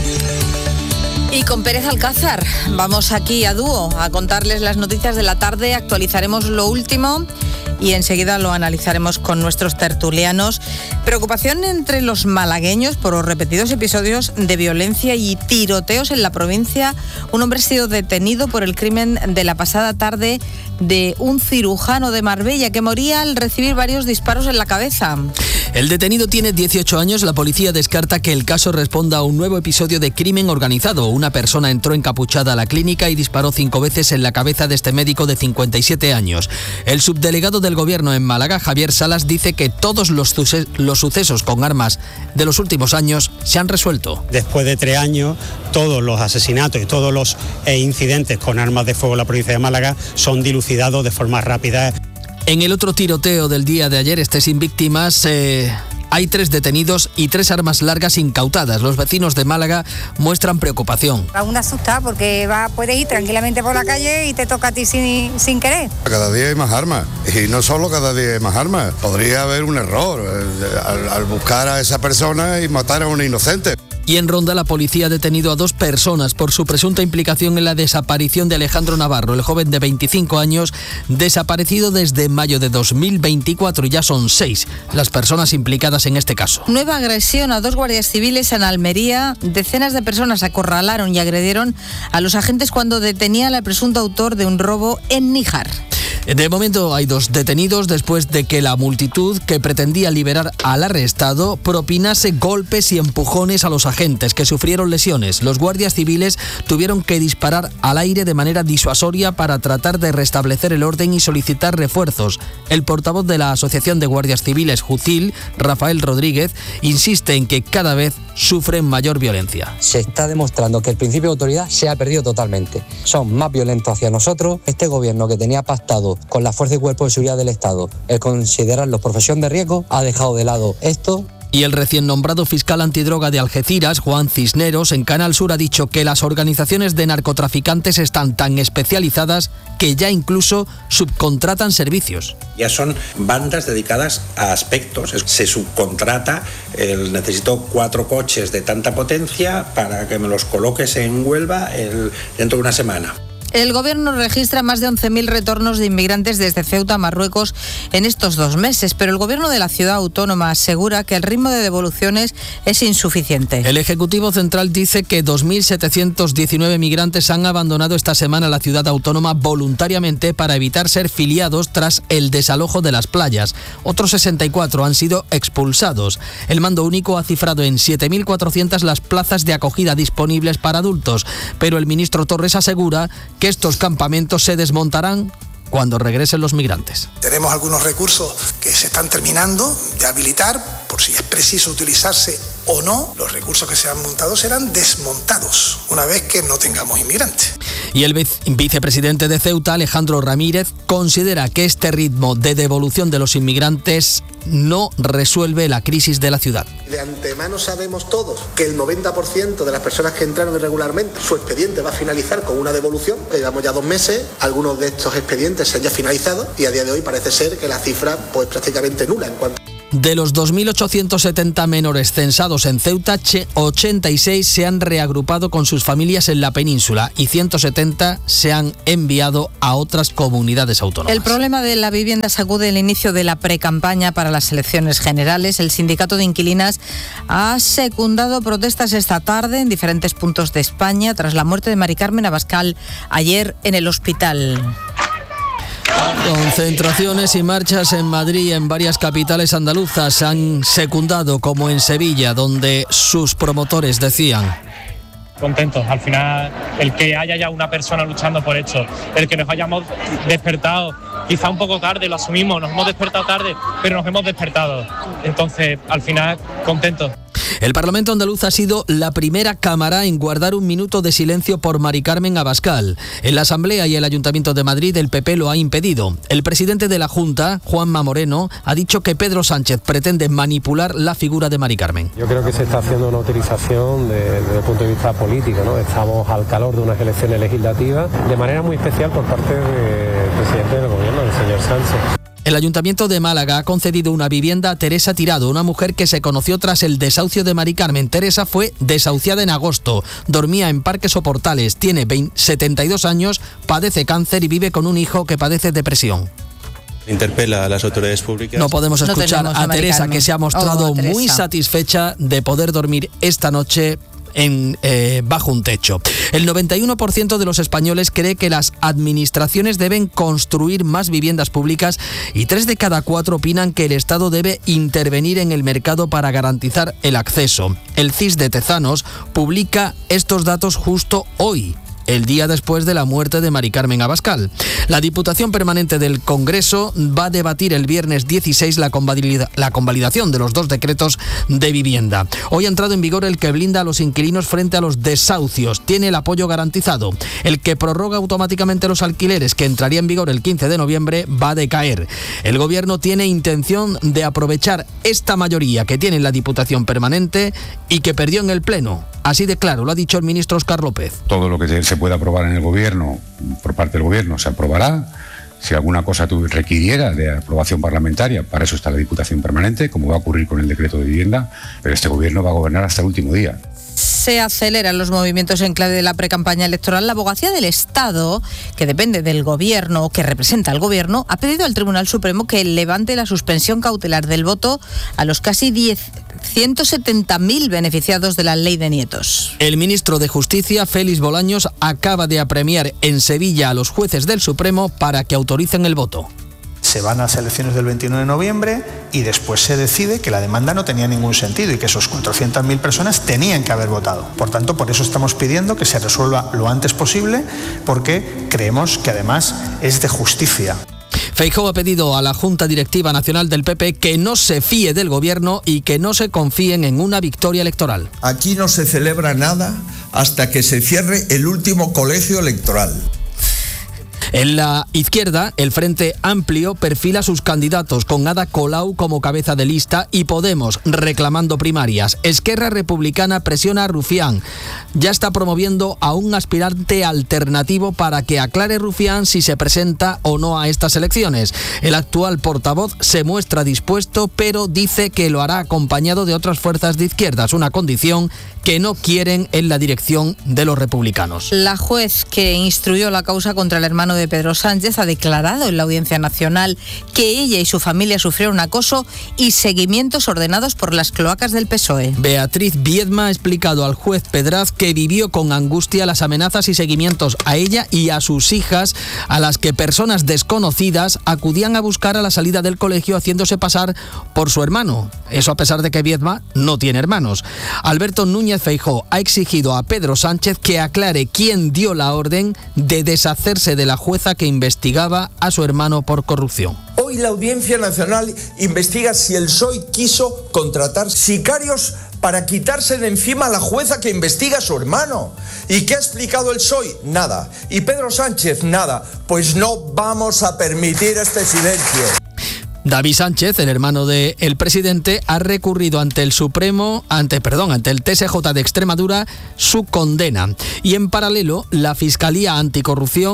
Y con Pérez Alcázar, vamos aquí a dúo a contarles las noticias de la tarde, actualizaremos lo último y enseguida lo analizaremos con nuestros tertulianos. Preocupación entre los malagueños por los repetidos episodios de violencia y tiroteos en la provincia. Un hombre ha sido detenido por el crimen de la pasada tarde de un cirujano de Marbella que moría al recibir varios disparos en la cabeza. El detenido tiene dieciocho años. La policía descarta que el caso responda a un nuevo episodio de crimen organizado. Una persona entró encapuchada a la clínica y disparó cinco veces en la cabeza de este médico de cincuenta y siete años. El subdelegado del gobierno en Málaga, Javier Salas, dice que todos los, suce- los sucesos con armas de los últimos años se han resuelto. Después de tres años, todos los asesinatos y todos los eh, incidentes con armas de fuego en la provincia de Málaga son dilucidados de forma rápida. En el otro tiroteo del día de ayer, este sin víctimas, eh, hay tres detenidos y tres armas largas incautadas. Los vecinos de Málaga muestran preocupación. Aún asustada porque va, puedes ir tranquilamente por la calle y te toca a ti sin, sin querer. Cada día hay más armas y no solo cada día hay más armas. Podría haber un error eh, al, al buscar a esa persona y matar a un inocente. Y en Ronda la policía ha detenido a dos personas por su presunta implicación en la desaparición de Alejandro Navarro, el joven de veinticinco años, desaparecido desde mayo de dos mil veinticuatro, y ya son seis las personas implicadas en este caso. Nueva agresión a dos guardias civiles en Almería. Decenas de personas acorralaron y agredieron a los agentes cuando detenían al presunto autor de un robo en Níjar. De momento hay dos detenidos después de que la multitud que pretendía liberar al arrestado propinase golpes y empujones a los agentes que sufrieron lesiones. Los guardias civiles tuvieron que disparar al aire de manera disuasoria para tratar de restablecer el orden y solicitar refuerzos. El portavoz de la Asociación de Guardias Civiles Jucil, Rafael Rodríguez, insiste en que cada vez sufren mayor violencia. Se está demostrando que el principio de autoridad se ha perdido totalmente. Son más violentos hacia nosotros. Este gobierno que tenía pactado con la Fuerza y Cuerpo de Seguridad del Estado el considerarlos profesión de riesgo ha dejado de lado esto. Y el recién nombrado fiscal antidroga de Algeciras, Juan Cisneros, en Canal Sur ha dicho que las organizaciones de narcotraficantes están tan especializadas que ya incluso subcontratan servicios. Ya son bandas dedicadas a aspectos. Se subcontrata, el, necesito cuatro coches de tanta potencia para que me los coloques en Huelva el, dentro de una semana. El gobierno registra más de once mil retornos de inmigrantes desde Ceuta a Marruecos en estos dos meses, pero el gobierno de la ciudad autónoma asegura que el ritmo de devoluciones es insuficiente. El Ejecutivo Central dice que dos mil setecientos diecinueve migrantes han abandonado esta semana la ciudad autónoma voluntariamente para evitar ser filiados tras el desalojo de las playas. Otros sesenta y cuatro han sido expulsados. El mando único ha cifrado en siete mil cuatrocientas las plazas de acogida disponibles para adultos, pero el ministro Torres asegura que estos campamentos se desmontarán cuando regresen los migrantes. Tenemos algunos recursos que se están terminando de habilitar, por si es preciso utilizarse o no. Los recursos que se han montado serán desmontados una vez que no tengamos inmigrantes. Y el vicepresidente de Ceuta, Alejandro Ramírez, considera que este ritmo de devolución de los inmigrantes no resuelve la crisis de la ciudad. De antemano sabemos todos que el noventa por ciento de las personas que entraron irregularmente, su expediente va a finalizar con una devolución. Llevamos ya dos meses, algunos de estos expedientes se han ya finalizado y a día de hoy parece ser que la cifra pues prácticamente nula en cuanto... De los dos mil ochocientos setenta menores censados en Ceuta, ochenta y seis se han reagrupado con sus familias en la península y ciento setenta se han enviado a otras comunidades autónomas. El problema de la vivienda sacude el inicio de la precampaña para las elecciones generales. El sindicato de inquilinas ha secundado protestas esta tarde en diferentes puntos de España tras la muerte de Mari Carmen Abascal ayer en el hospital. Concentraciones y marchas en Madrid y en varias capitales andaluzas han secundado, como en Sevilla, donde sus promotores decían: contentos. Al final, el que haya ya una persona luchando por esto, el que nos hayamos despertado, quizá un poco tarde, lo asumimos, nos hemos despertado tarde, pero nos hemos despertado. Entonces, al final, contentos. El Parlamento andaluz ha sido la primera cámara en guardar un minuto de silencio por Mari Carmen Abascal. En la Asamblea y el Ayuntamiento de Madrid el P P lo ha impedido. El presidente de la Junta, Juanma Moreno, ha dicho que Pedro Sánchez pretende manipular la figura de Mari Carmen. Yo creo que se está haciendo una utilización de, desde el punto de vista político, ¿no? Estamos al calor de unas elecciones legislativas, de manera muy especial por parte del presidente del gobierno, el señor Sánchez. El Ayuntamiento de Málaga ha concedido una vivienda a Teresa Tirado, una mujer que se conoció tras el desahucio de Mari Carmen. Teresa fue desahuciada en agosto, dormía en parques o portales, tiene setenta y dos años, padece cáncer y vive con un hijo que padece depresión. Interpela a las autoridades públicas. No podemos escuchar no a, a Teresa, que se ha mostrado oh, muy satisfecha de poder dormir esta noche En, eh, bajo un techo. El noventa y uno por ciento de los españoles cree que las administraciones deben construir más viviendas públicas y tres de cada cuatro opinan que el Estado debe intervenir en el mercado para garantizar el acceso. El C I S de Tezanos publica estos datos justo hoy, el día después de la muerte de Mari Carmen Abascal. La Diputación Permanente del Congreso va a debatir el viernes dieciséis la, convalida, la convalidación de los dos decretos de vivienda. Hoy ha entrado en vigor el que blinda a los inquilinos frente a los desahucios. Tiene el apoyo garantizado. El que prorroga automáticamente los alquileres, que entraría en vigor el quince de noviembre, va a decaer. El Gobierno tiene intención de aprovechar esta mayoría que tiene la Diputación Permanente y que perdió en el Pleno. Así de claro, lo ha dicho el ministro Óscar López. Todo lo que se pueda aprobar en el Gobierno, por parte del Gobierno, se aprobará. Si alguna cosa requiriera de aprobación parlamentaria, para eso está la Diputación Permanente, como va a ocurrir con el decreto de vivienda, pero este Gobierno va a gobernar hasta el último día. Se aceleran los movimientos en clave de la precampaña electoral. La Abogacía del Estado, que depende del Gobierno, que representa al Gobierno, ha pedido al Tribunal Supremo que levante la suspensión cautelar del voto a los casi ciento setenta mil beneficiados de la ley de nietos. El ministro de Justicia, Félix Bolaños, acaba de apremiar en Sevilla a los jueces del Supremo para que autoricen el voto. Se van a las elecciones del veintiuno de noviembre y después se decide que la demanda no tenía ningún sentido y que esos cuatrocientas mil personas tenían que haber votado. Por tanto, por eso estamos pidiendo que se resuelva lo antes posible, porque creemos que además es de justicia. Feijóo ha pedido a la Junta Directiva Nacional del P P que no se fíe del Gobierno y que no se confíen en una victoria electoral. Aquí no se celebra nada hasta que se cierre el último colegio electoral. En la izquierda, el Frente Amplio perfila sus candidatos con Ada Colau como cabeza de lista y Podemos reclamando primarias. Esquerra Republicana presiona a Rufián. Ya está promoviendo a un aspirante alternativo para que aclare Rufián si se presenta o no a estas elecciones. El actual portavoz se muestra dispuesto, pero dice que lo hará acompañado de otras fuerzas de izquierdas, una condición que no quieren en la dirección de los republicanos. La juez que instruyó la causa contra el hermano de Pedro Sánchez ha declarado en la Audiencia Nacional que ella y su familia sufrieron acoso y seguimientos ordenados por las cloacas del P S O E. Beatriz Viedma ha explicado al juez Pedraz que vivió con angustia las amenazas y seguimientos a ella y a sus hijas, a las que personas desconocidas acudían a buscar a la salida del colegio haciéndose pasar por su hermano. Eso a pesar de que Viedma no tiene hermanos. Alberto Núñez Feijóo ha exigido a Pedro Sánchez que aclare quién dio la orden de deshacerse de la jueza que investigaba a su hermano por corrupción. Hoy la Audiencia Nacional investiga si el P S O E quiso contratar sicarios para quitarse de encima a la jueza que investiga a su hermano. ¿Y qué ha explicado el P S O E? Nada. ¿Y Pedro Sánchez? Nada. Pues no vamos a permitir este silencio. David Sánchez, el hermano del presidente, ha recurrido ante el Supremo, ante, perdón, ante el T S J de Extremadura su condena. Y en paralelo, la Fiscalía Anticorrupción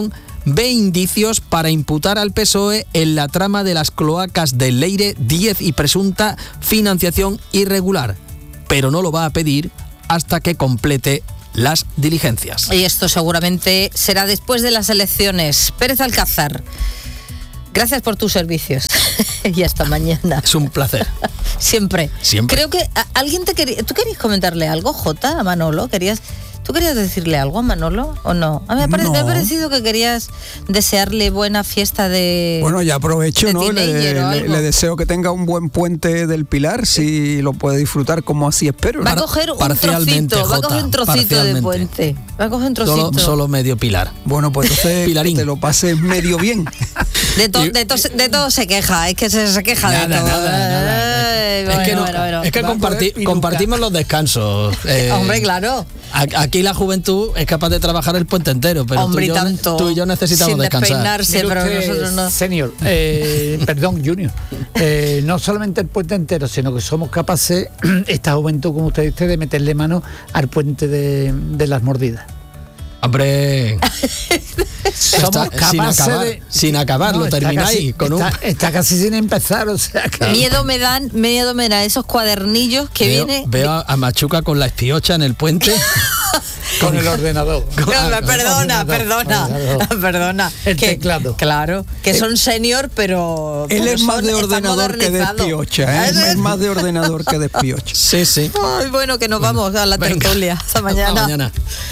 ve indicios para imputar al P S O E en la trama de las cloacas del Leire diez y presunta financiación irregular, pero no lo va a pedir hasta que complete las diligencias. Y esto seguramente será después de las elecciones. Pérez Alcázar, gracias por tus servicios y hasta mañana. Es un placer. Siempre. Siempre. Creo que a, alguien te quería... ¿Tú querías comentarle algo, Jota, a Manolo? ¿Querías... ¿Tú querías decirle algo a Manolo o no? A mí me ha, parecido, No. me ha parecido que querías desearle buena fiesta de... Bueno, ya aprovecho, de ¿no? Le, teenager o le- algo. le deseo que tenga un buen puente del Pilar, si lo puede disfrutar como así espero. Va a coger un trocito, va a coger un trocito de puente. Va a coger un trocito. Solo, solo medio pilar. Bueno, pues entonces Pilarín. que te lo pases medio bien. De, to- de, to- de todo se queja, es que se, se queja Nada, de todo. nada, nada. Ay, Es bueno, que, no- bueno, bueno. es que comparti- compartimos los descansos. eh, Hombre, claro. a- Aquí la juventud es capaz de trabajar el puente entero, pero Hombre, tú, y yo, tanto. tú y yo necesitamos Sin descansar. despeinarse, pero nosotros no. Señor, eh, perdón, Junior, eh, no solamente el puente entero, sino que somos capaces, esta juventud, como usted dice, de meterle mano al puente de, de las mordidas. Hombre, Somos está- sin capaces acabar, de... sin acabar, No, lo está termináis casi- con un... está, está casi sin empezar, o sea que... Miedo me dan, miedo me dan esos cuadernillos que veo, viene. veo a Machuca con la espiocha en el puente. Con el ordenador. No, perdona, perdona, perdona. El que, teclado. Claro, que son senior, pero. Él pero es más son- de están ordenador que de modernizados. espiocha, ¿eh? Es más de ordenador que de espiocha. Sí, sí. Ay, bueno, que nos vamos a la Venga. tertulia. Hasta mañana. Hasta mañana.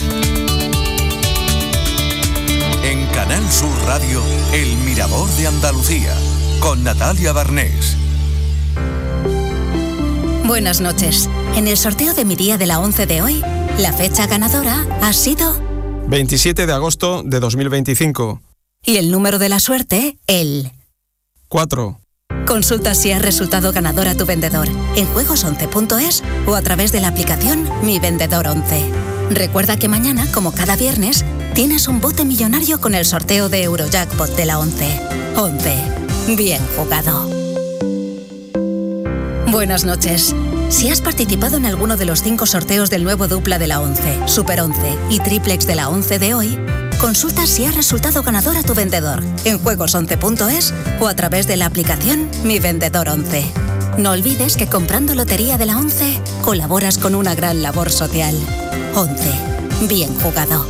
En Canal Sur Radio, El Mirador de Andalucía, con Natalia Barnés. Buenas noches. En el sorteo de mi día de la once de hoy, la fecha ganadora ha sido... veintisiete de agosto de dos mil veinticinco. Y el número de la suerte, el... cuatro. Consulta si has resultado ganador a tu vendedor en juegos once punto es o a través de la aplicación Mi Vendedor once. Recuerda que mañana, como cada viernes, tienes un bote millonario con el sorteo de Eurojackpot de la once. once. Bien jugado. Buenas noches. Si has participado en alguno de los cinco sorteos del nuevo dupla de la once, Super once y Triplex de la once de hoy, consulta si has resultado ganador a tu vendedor en juegos once punto es o a través de la aplicación Mi Vendedor once. No olvides que comprando Lotería de la once colaboras con una gran labor social. once. Bien jugado.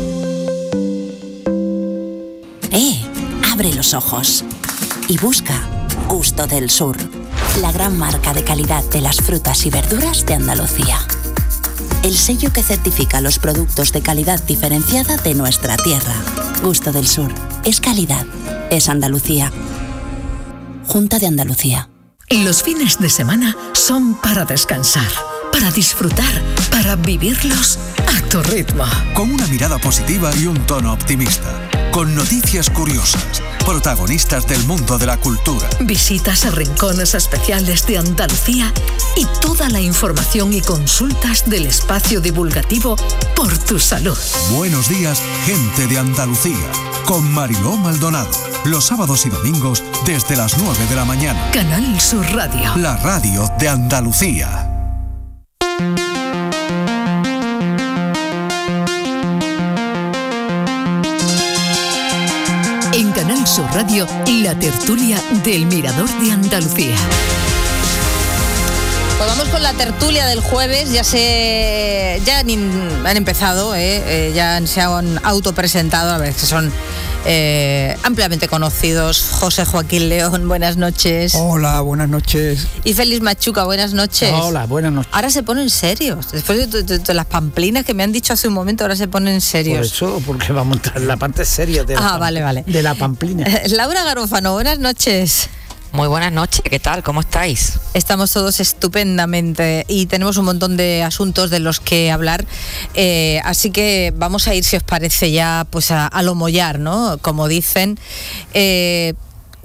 Eh, abre los ojos y busca Gusto del Sur, la gran marca de calidad de las frutas y verduras de Andalucía. El sello que certifica los productos de calidad diferenciada de nuestra tierra. Gusto del Sur. Es calidad. Es Andalucía. Junta de Andalucía. Los fines de semana son para descansar, para disfrutar, para vivirlos a tu ritmo. Con una mirada positiva y un tono optimista. Con noticias curiosas. Protagonistas del mundo de la cultura. Visitas a rincones especiales de Andalucía y toda la información y consultas del espacio divulgativo Por tu Salud. Buenos días, gente de Andalucía. Con Mariló Maldonado. Los sábados y domingos desde las nueve de la mañana. Canal Sur Radio. La radio de Andalucía. En Canal Sur Radio, la tertulia del Mirador de Andalucía. Pues vamos con la tertulia del jueves. Ya se ya han, in- han empezado, ¿eh? Eh, ya han- se han autopresentado, a ver, que son eh, ampliamente conocidos. José Joaquín León, buenas noches. Hola, buenas noches. Y Félix Machuca, buenas noches. Hola, buenas noches. Ahora se ponen serios. Después de, de- de las pamplinas que me han dicho hace un momento, ahora se ponen Por serios. eso, porque vamos a entrar en la parte seria de la, Ah, pam- vale, vale. de la pamplina. Laura Garofano, buenas noches. Muy buenas noches, ¿qué tal? ¿Cómo estáis? Estamos todos estupendamente y tenemos un montón de asuntos de los que hablar, eh, así que vamos a ir, si os parece, ya pues a, a lo mollar, ¿no? Como dicen. Eh,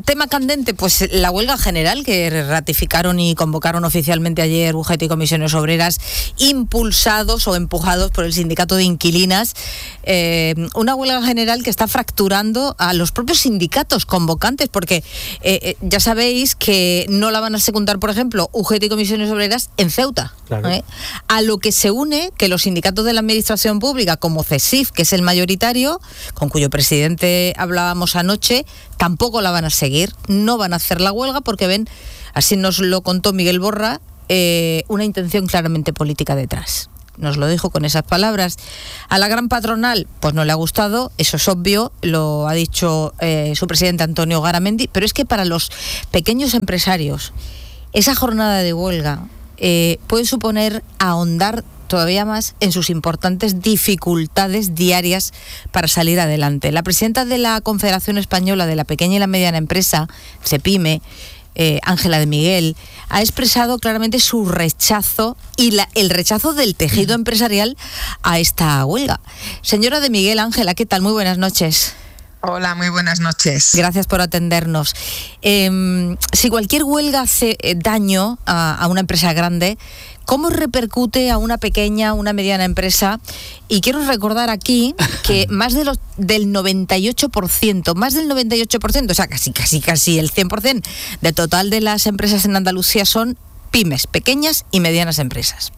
tema candente, pues la huelga general que ratificaron y convocaron oficialmente ayer U G T y Comisiones Obreras, impulsados o empujados por el sindicato de inquilinas. Eh, una huelga general que está fracturando a los propios sindicatos convocantes, porque eh, ya sabéis que no la van a secundar, por ejemplo, U G T y Comisiones Obreras en Ceuta. Claro. ¿eh? A lo que se une que los sindicatos de la administración pública, como CESIF, que es el mayoritario, con cuyo presidente hablábamos anoche, tampoco la van a seguir, no van a hacer la huelga porque ven, así nos lo contó Miguel Borra, eh, una intención claramente política detrás. Nos lo dijo con esas palabras. A la gran patronal, pues no le ha gustado, eso es obvio, lo ha dicho eh, su presidente Antonio Garamendi, pero es que para los pequeños empresarios, esa jornada de huelga eh, puede suponer ahondar todavía más en sus importantes dificultades diarias para salir adelante. La presidenta de la Confederación Española de la Pequeña y la Mediana Empresa, CEPIME, eh, Ángela de Miguel, ha expresado claramente su rechazo y la, el rechazo del tejido empresarial a esta huelga. Señora de Miguel, Ángela, ¿qué tal? Muy buenas noches. Hola, muy buenas noches. Gracias por atendernos. Eh, si cualquier huelga hace daño a, a una empresa grande, ¿cómo repercute a una pequeña, una mediana empresa? Y quiero recordar aquí que más de los, del noventa y ocho por ciento, más del noventa y ocho por ciento, o sea, casi, casi, casi el cien por ciento del total de las empresas en Andalucía son pymes, pequeñas y medianas empresas.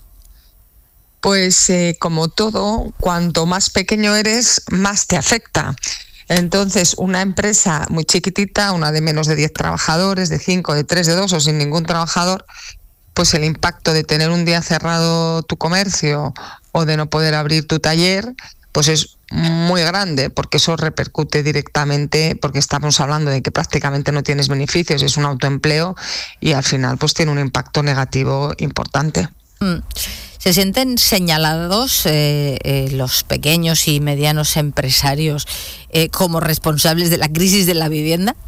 Pues eh, como todo, cuanto más pequeño eres, más te afecta. Entonces, una empresa muy chiquitita, una de menos de diez trabajadores, de cinco, de tres, de dos o sin ningún trabajador, pues el impacto de tener un día cerrado tu comercio o de no poder abrir tu taller, pues es muy grande, porque eso repercute directamente, porque estamos hablando de que prácticamente no tienes beneficios, es un autoempleo y al final pues tiene un impacto negativo importante. Mm. ¿Se sienten señalados eh, eh, los pequeños y medianos empresarios eh, como responsables de la crisis de la vivienda?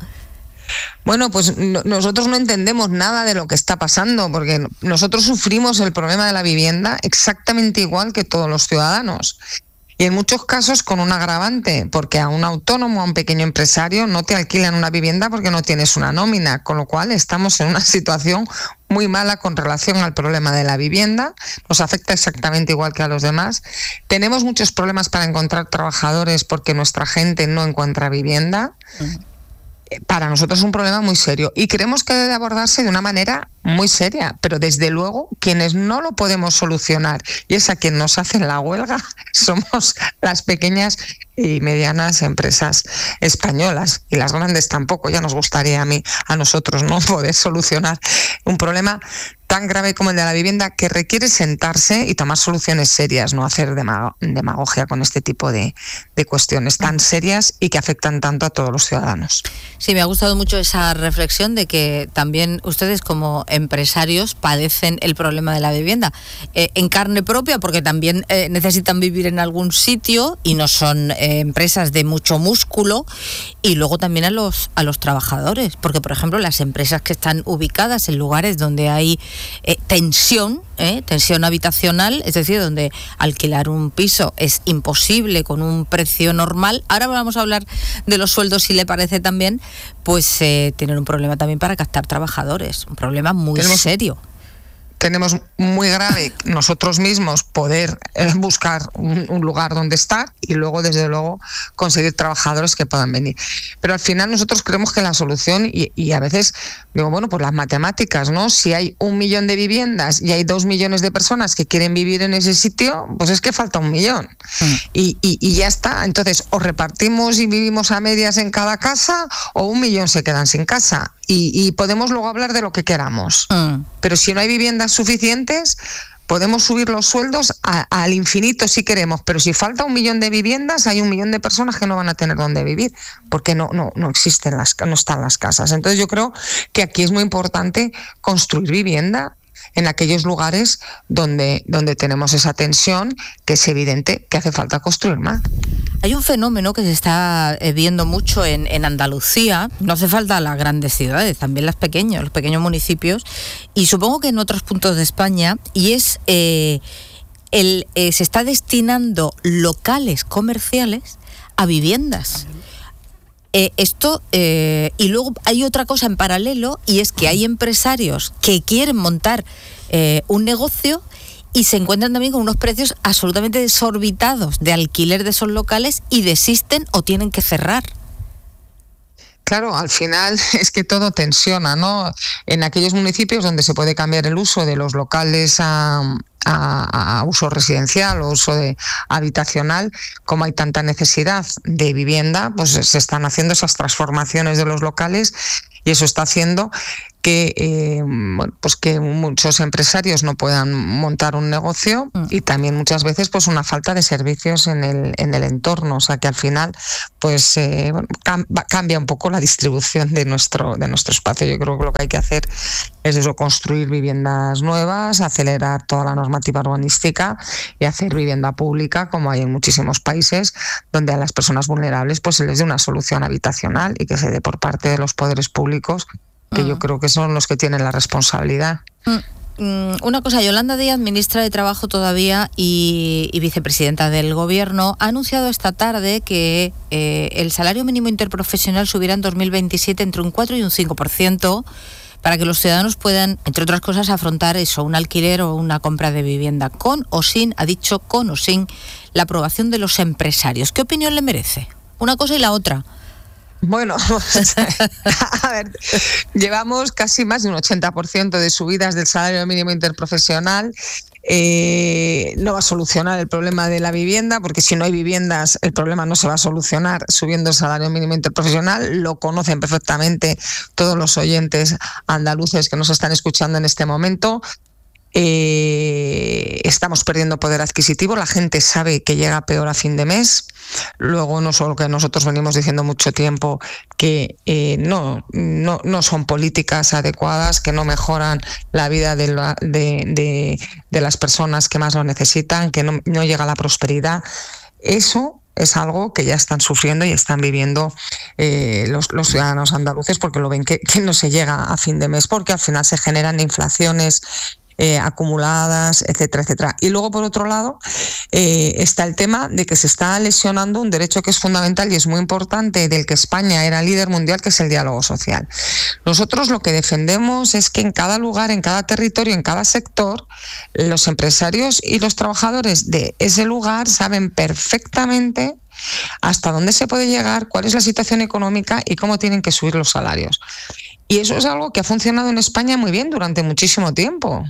Bueno, pues no, nosotros no entendemos nada de lo que está pasando, porque nosotros sufrimos el problema de la vivienda exactamente igual que todos los ciudadanos. Y en muchos casos con un agravante, porque a un autónomo, a un pequeño empresario, no te alquilan una vivienda porque no tienes una nómina, con lo cual estamos en una situación muy mala con relación al problema de la vivienda. Nos afecta exactamente igual que a los demás. Tenemos muchos problemas para encontrar trabajadores porque nuestra gente no encuentra vivienda. Uh-huh. Para nosotros es un problema muy serio y creemos que debe abordarse de una manera muy seria, pero desde luego quienes no lo podemos solucionar, y es a quien nos hacen la huelga, somos las pequeñas y medianas empresas españolas, y las grandes tampoco. Ya nos gustaría a mí, a nosotros, no poder solucionar un problema tan grave como el de la vivienda, que requiere sentarse y tomar soluciones serias, no hacer demagogia con este tipo de, de cuestiones tan serias y que afectan tanto a todos los ciudadanos. Sí, me ha gustado mucho esa reflexión de que también ustedes como empresarios padecen el problema de la vivienda eh, en carne propia, porque también eh, necesitan vivir en algún sitio y no son eh, empresas de mucho músculo, y luego también a los, a los trabajadores, porque por ejemplo las empresas que están ubicadas en lugares donde hay Eh, tensión, eh, tensión habitacional, es decir, donde alquilar un piso es imposible con un precio normal. Ahora vamos a hablar de los sueldos, si le parece también, pues eh, tienen un problema también para captar trabajadores, un problema muy Tenemos... serio. Tenemos muy grave nosotros mismos poder eh, buscar un, un lugar donde estar y luego, desde luego, conseguir trabajadores que puedan venir. Pero al final nosotros creemos que la solución, y, y a veces digo, bueno, pues las matemáticas, ¿no? Si hay un millón de viviendas y hay dos millones de personas que quieren vivir en ese sitio, pues es que falta un millón. Mm. Y, y, y ya está. Entonces, o repartimos y vivimos a medias en cada casa, o un millón se quedan sin casa. Y, y podemos luego hablar de lo que queramos. Mm. Pero si no hay viviendas suficientes, podemos subir los sueldos a, al infinito si queremos, pero si falta un millón de viviendas, hay un millón de personas que no van a tener dónde vivir, porque no, no, no existen las, no están las casas. Entonces yo creo que aquí es muy importante construir vivienda en aquellos lugares donde, donde tenemos esa tensión, que es evidente que hace falta construir más. Hay un fenómeno que se está viendo mucho en, en Andalucía, no hace falta las grandes ciudades, también las pequeñas, los pequeños municipios, y supongo que en otros puntos de España, y es eh, el eh, se está destinando locales comerciales a viviendas. Eh, esto, eh, y luego hay otra cosa en paralelo, y es que hay empresarios que quieren montar eh, un negocio y se encuentran también con unos precios absolutamente desorbitados de alquiler de esos locales y desisten o tienen que cerrar. Claro, al final es que todo tensiona, ¿no? En aquellos municipios donde se puede cambiar el uso de los locales a, a, a uso residencial o uso de habitacional, como hay tanta necesidad de vivienda, pues se están haciendo esas transformaciones de los locales y eso está haciendo que eh, bueno, pues que muchos empresarios no puedan montar un negocio mm. y también muchas veces pues una falta de servicios en el en el entorno, o sea que al final pues eh, bueno, cam- cambia un poco la distribución de nuestro de nuestro espacio. Yo creo que lo que hay que hacer es eso, construir viviendas nuevas, acelerar toda la normativa urbanística y hacer vivienda pública, como hay en muchísimos países, donde a las personas vulnerables pues se les dé una solución habitacional y que se dé por parte de los poderes públicos, que yo creo que son los que tienen la responsabilidad. Una cosa, Yolanda Díaz, ministra de Trabajo todavía y, y vicepresidenta del Gobierno, ha anunciado esta tarde que eh, el salario mínimo interprofesional subirá en dos mil veintisiete entre un cuatro y un cinco por ciento para que los ciudadanos puedan, entre otras cosas, afrontar eso, un alquiler o una compra de vivienda, con o sin, ha dicho con o sin, la aprobación de los empresarios. ¿Qué opinión le merece? Una cosa y la otra. Bueno, a ver, llevamos casi más de un ochenta por ciento de subidas del salario mínimo interprofesional. Eh, no va a solucionar el problema de la vivienda, porque si no hay viviendas el problema no se va a solucionar subiendo el salario mínimo interprofesional. Lo conocen perfectamente todos los oyentes andaluces que nos están escuchando en este momento. Eh, estamos perdiendo poder adquisitivo, la gente sabe que llega peor a fin de mes. Luego, no solo que nosotros venimos diciendo mucho tiempo que eh, no, no, no son políticas adecuadas, que no mejoran la vida de, la, de, de, de las personas que más lo necesitan, que no, no llega la prosperidad. Eso es algo que ya están sufriendo y están viviendo eh, los, los ciudadanos andaluces, porque lo ven que, que no se llega a fin de mes, porque al final se generan inflaciones Eh, acumuladas, etcétera, etcétera. Y luego, por otro lado, eh, está el tema de que se está lesionando un derecho que es fundamental y es muy importante, del que España era líder mundial, que es el diálogo social. Nosotros lo que defendemos es que en cada lugar, en cada territorio, en cada sector, los empresarios y los trabajadores de ese lugar saben perfectamente hasta dónde se puede llegar, cuál es la situación económica y cómo tienen que subir los salarios. Y eso es algo que ha funcionado en España muy bien durante muchísimo tiempo.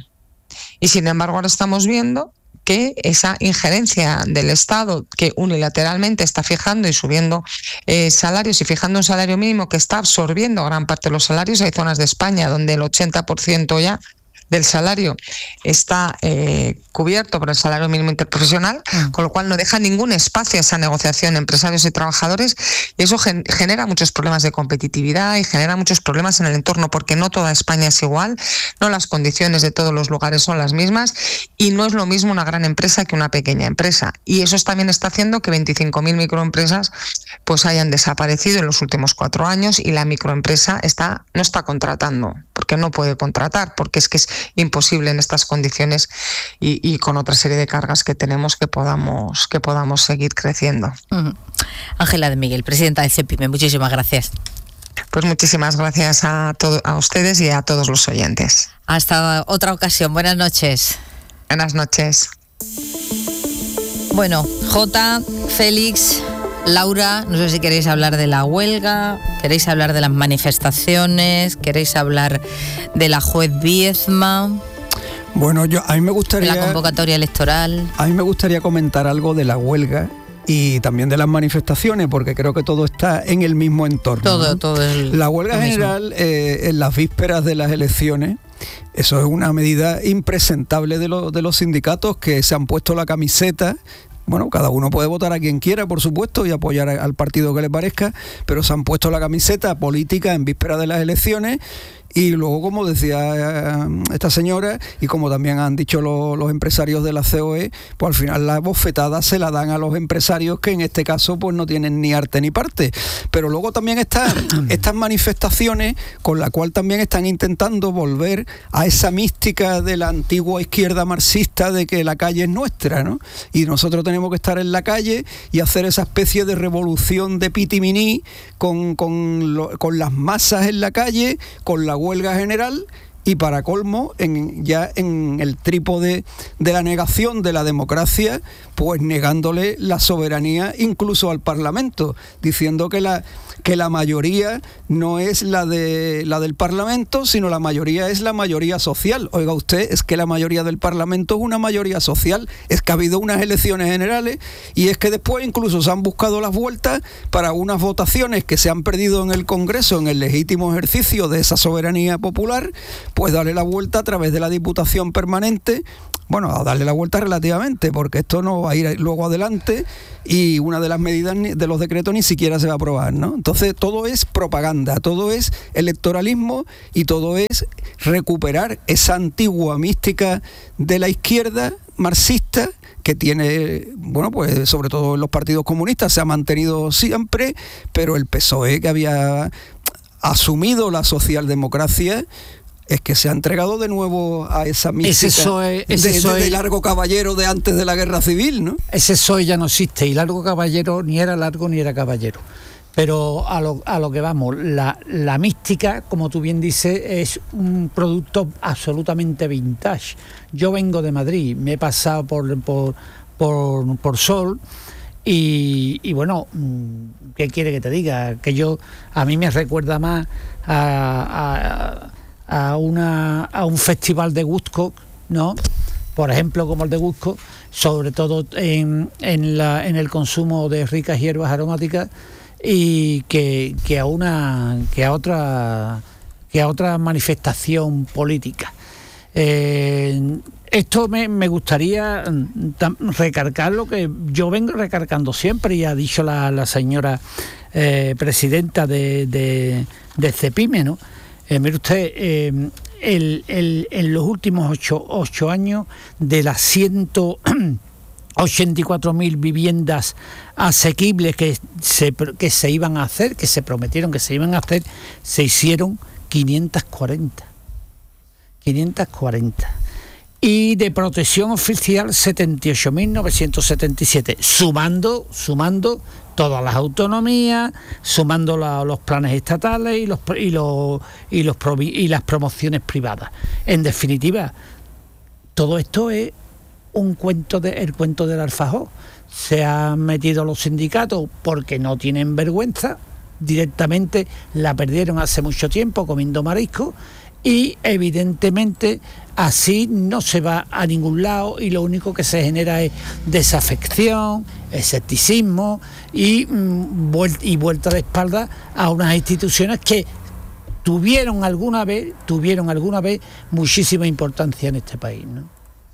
Y sin embargo ahora estamos viendo que esa injerencia del Estado, que unilateralmente está fijando y subiendo eh, salarios y fijando un salario mínimo que está absorbiendo gran parte de los salarios, hay zonas de España donde el ochenta por ciento ya del salario está eh, cubierto por el salario mínimo interprofesional, mm. con lo cual no deja ningún espacio a esa negociación empresarios y trabajadores, y eso gen- genera muchos problemas de competitividad y genera muchos problemas en el entorno, porque no toda España es igual, no las condiciones de todos los lugares son las mismas, y no es lo mismo una gran empresa que una pequeña empresa, y eso también está haciendo que veinticinco mil microempresas pues hayan desaparecido en los últimos cuatro años, y la microempresa está no está contratando, porque no puede contratar, porque es que es imposible en estas condiciones y, y con otra serie de cargas que tenemos que podamos que podamos seguir creciendo. Uh-huh. Ángela de Miguel, presidenta de CEPIME, muchísimas gracias. Pues muchísimas gracias a, to- a ustedes y a todos los oyentes. Hasta otra ocasión, buenas noches. Buenas noches. Bueno, Jota, Félix, Laura, no sé si queréis hablar de la huelga, queréis hablar de las manifestaciones, queréis hablar de la juez Biezma. Bueno, yo a mí me gustaría... de la convocatoria electoral. A mí me gustaría comentar algo de la huelga y también de las manifestaciones, porque creo que todo está en el mismo entorno. Todo, ¿no? todo el, La huelga general eh, en las vísperas de las elecciones, eso es una medida impresentable de, lo, de los sindicatos que se han puesto la camiseta. Bueno, cada uno puede votar a quien quiera, por supuesto, y apoyar al partido que le parezca, pero se han puesto la camiseta política en vísperas de las elecciones Y luego, como decía esta señora, y como también han dicho los, los empresarios de la C O E, pues al final la bofetada se la dan a los empresarios, que en este caso pues no tienen ni arte ni parte. Pero luego también están estas manifestaciones con la cual también están intentando volver a esa mística de la antigua izquierda marxista de que la calle es nuestra, ¿no? Y nosotros tenemos que estar en la calle y hacer esa especie de revolución de pitiminí con, con, lo, con las masas en la calle, con la huelga general, y para colmo, en, ya en el trípode de la negación de la democracia, pues negándole la soberanía incluso al Parlamento, diciendo que la, que la mayoría no es la, de, la del Parlamento, sino la mayoría es la mayoría social. Oiga usted, es que la mayoría del Parlamento es una mayoría social, es que ha habido unas elecciones generales y es que después incluso se han buscado las vueltas para unas votaciones que se han perdido en el Congreso en el legítimo ejercicio de esa soberanía popular, pues darle la vuelta a través de la Diputación Permanente. Bueno, a darle la vuelta relativamente, porque esto no va a ir luego adelante y una de las medidas de los decretos ni siquiera se va a aprobar, ¿no? Entonces todo es propaganda, todo es electoralismo y todo es recuperar esa antigua mística de la izquierda marxista que tiene, bueno, pues sobre todo en los partidos comunistas se ha mantenido siempre, pero el P S O E, que había asumido la socialdemocracia, es que se ha entregado de nuevo a esa mística ese soe, ese de, soe, de, de Largo Caballero de antes de la Guerra Civil, ¿no? Ese P S O E ya no existe, y Largo Caballero ni era largo ni era caballero. Pero a lo, a lo que vamos, la, la mística, como tú bien dices, es un producto absolutamente vintage. Yo vengo de Madrid, me he pasado por, por, por, por Sol, y, y bueno, ¿qué quiere que te diga? Que yo, a mí me recuerda más a... a A, una, a un festival de Woodstock, ¿no? Por ejemplo, como el de Woodstock, sobre todo en, en, la, en el consumo de ricas hierbas aromáticas, y que, que a una que a otra que a otra manifestación política. Eh, esto me, me gustaría recargar lo que yo vengo recargando siempre, y ha dicho la, la señora eh, presidenta de, de, de CEPIME, ¿no? Eh, mire usted, eh, el, el, en los últimos ocho, ocho años, de las ciento ochenta y cuatro mil viviendas asequibles que se, que se iban a hacer, que se prometieron que se iban a hacer, se hicieron quinientas cuarenta. quinientas cuarenta. Y de protección oficial setenta y ocho mil novecientos setenta y siete, sumando, sumando todas las autonomías, sumando la, los planes estatales y los y los y los y las promociones privadas. En definitiva, todo esto es un cuento de el cuento del alfajor. Se han metido los sindicatos porque no tienen vergüenza, directamente la perdieron hace mucho tiempo comiendo marisco, y evidentemente así no se va a ningún lado, y lo único que se genera es desafección, escepticismo y, mm, vuel- y vuelta de espalda a unas instituciones que tuvieron alguna vez, tuvieron alguna vez muchísima importancia en este país, ¿no?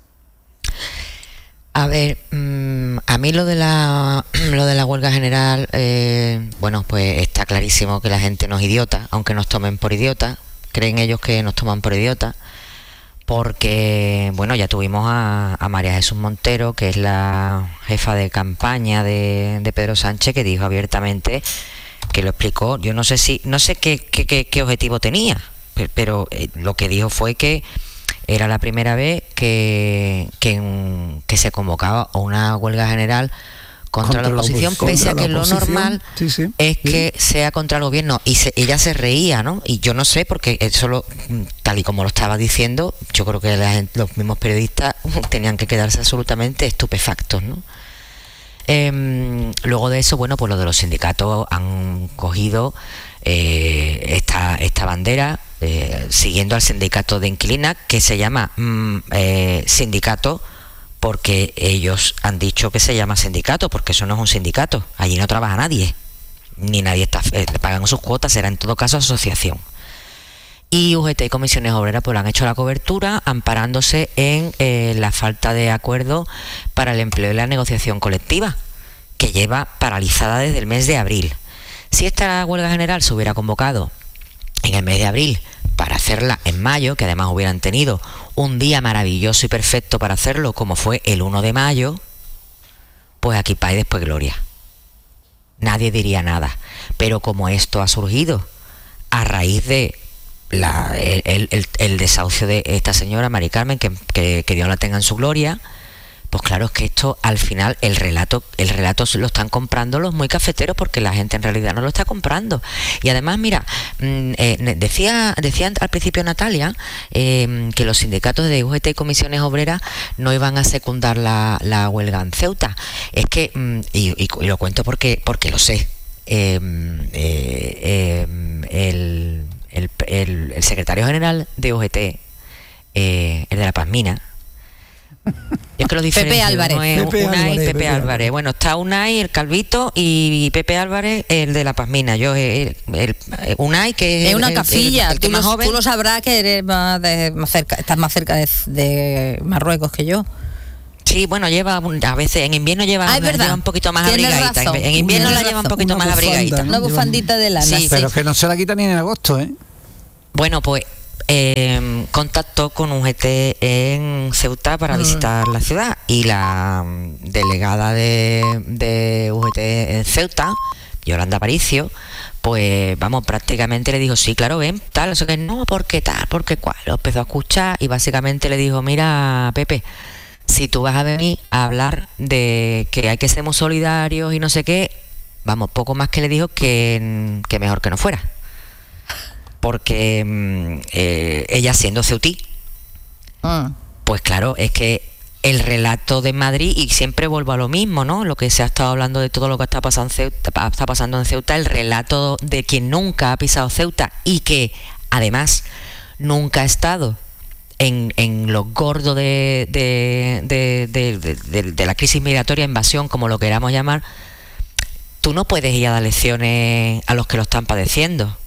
A ver, mmm, a mí lo de la lo de la huelga general, eh, bueno, pues está clarísimo que la gente no es idiota, aunque nos tomen por idiotas. Creen ellos que nos toman por idiotas, porque, bueno, ya tuvimos a, a María Jesús Montero, que es la jefa de campaña de, de Pedro Sánchez, que dijo abiertamente, que lo explicó, yo no sé si, no sé qué, qué, qué, qué objetivo tenía, pero, pero eh, lo que dijo fue que era la primera vez que, que, que se convocaba a una huelga general contra, contra la oposición, la pese a que lo normal sí, sí, es sí. que sea contra el gobierno. Y se, ella se reía, ¿no? Y yo no sé, porque eso, lo, tal y como lo estaba diciendo, yo creo que la gente, los mismos periodistas tenían que quedarse absolutamente estupefactos, ¿no? Eh, luego de eso, bueno, pues los de los sindicatos han cogido eh, esta, esta bandera, eh, siguiendo al sindicato de inquilinas, que se llama mm, eh, sindicato, porque ellos han dicho que se llama sindicato, porque eso no es un sindicato, allí no trabaja nadie, ni nadie está eh, pagan sus cuotas, será en todo caso asociación. Y U G T y Comisiones Obreras pues han hecho la cobertura amparándose en eh, la falta de acuerdo para el empleo y la negociación colectiva, que lleva paralizada desde el mes de abril. Si esta huelga general se hubiera convocado en el mes de abril, para hacerla en mayo, que además hubieran tenido un día maravilloso y perfecto para hacerlo, como fue el uno de mayo, pues aquí paz y después gloria. Nadie diría nada. Pero como esto ha surgido a raíz de la, el, el, el desahucio de esta señora Mari Carmen, que, que, que Dios la tenga en su gloria, pues claro, es que esto al final el relato el relato lo están comprando los muy cafeteros, porque la gente en realidad no lo está comprando. Y además, mira, eh, decía decía al principio Natalia eh, que los sindicatos de U G T y comisiones obreras no iban a secundar la, la huelga en Ceuta. Es que, y, y, y lo cuento porque porque lo sé, eh, eh, eh, el, el, el, el secretario general de U G T, eh, el de la Pazmina, es que lo Pepe Álvarez. No es Pepe Unai, Álvarez, Pepe, Pepe Álvarez. Álvarez. Bueno, está Unai, el Calvito, y Pepe Álvarez, el de la Pazmina. Yo, el, el, el Unai, que es una el, cafilla. el, el que tú, más lo, joven. tú lo sabrás, que eres más, de, más cerca, estás más cerca de, de Marruecos que yo. Sí, bueno, lleva a veces en invierno lleva, ah, lleva un poquito más Tienes abrigadita. razón. En invierno Tienes la lleva un razón. poquito Una más bufanda, abrigadita. ¿no? Una bufandita de lana. Sí, pero sí. que no se la quita ni en agosto, ¿eh? Bueno, pues eh, contactó con U G T en Ceuta para Mm. visitar la ciudad, y la mm, delegada de, de U G T en Ceuta, Yolanda Aparicio, pues vamos, prácticamente le dijo, sí, claro, ven, tal, o sea que no, porque tal, porque cual. Lo empezó a escuchar y básicamente le dijo, mira, Pepe, si tú vas a venir a hablar de que hay que ser muy solidarios y no sé qué, vamos, poco más que le dijo que, que mejor que no fuera. Porque eh, ella siendo ceutí, Ah. pues claro, es que el relato de Madrid, y siempre vuelvo a lo mismo, ¿no? Lo que se ha estado hablando de todo lo que está pasando en Ceuta, está pasando en Ceuta, el relato de quien nunca ha pisado Ceuta y que además nunca ha estado en, en lo gordo de, de, de, de, de, de, de la crisis migratoria, invasión, como lo queramos llamar. Tú no puedes ir a dar lecciones a los que lo están padeciendo.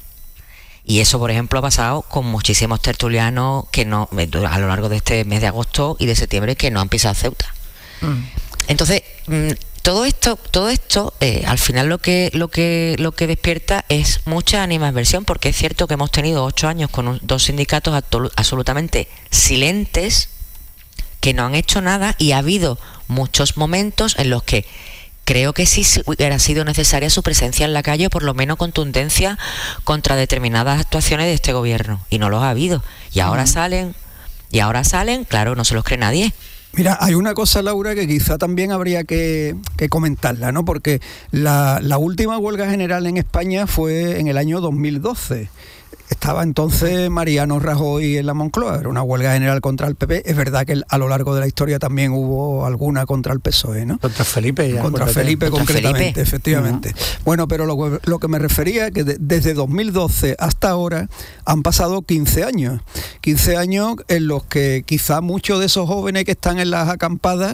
Y eso, por ejemplo, ha pasado con muchísimos tertulianos que no a lo largo de este mes de agosto y de septiembre que no han pisado Ceuta. Mm. Entonces, todo esto, todo esto, eh, al final lo que lo que lo que despierta es mucha animadversión, porque es cierto que hemos tenido ocho años con un, dos sindicatos absolutamente silentes, que no han hecho nada, y ha habido muchos momentos en los que creo que sí hubiera sido necesaria su presencia en la calle, o por lo menos contundencia contra determinadas actuaciones de este gobierno, y no los ha habido. Y ahora uh-huh. salen, y ahora salen, claro, no se los cree nadie. Mira, hay una cosa, Laura, que quizá también habría que, que comentarla, ¿no? Porque la, la última huelga general en España fue en el año dos mil doce. Estaba entonces Mariano Rajoy en la Moncloa, era una huelga general contra el P P. Es verdad que a lo largo de la historia también hubo alguna contra el P S O E, ¿no? Contra Felipe. Ya, contra Felipe contra concretamente, Felipe. Efectivamente. Uh-huh. Bueno, pero lo, lo que me refería es que de, desde dos mil doce hasta ahora han pasado quince años. quince años en los que quizá muchos de esos jóvenes que están en las acampadas,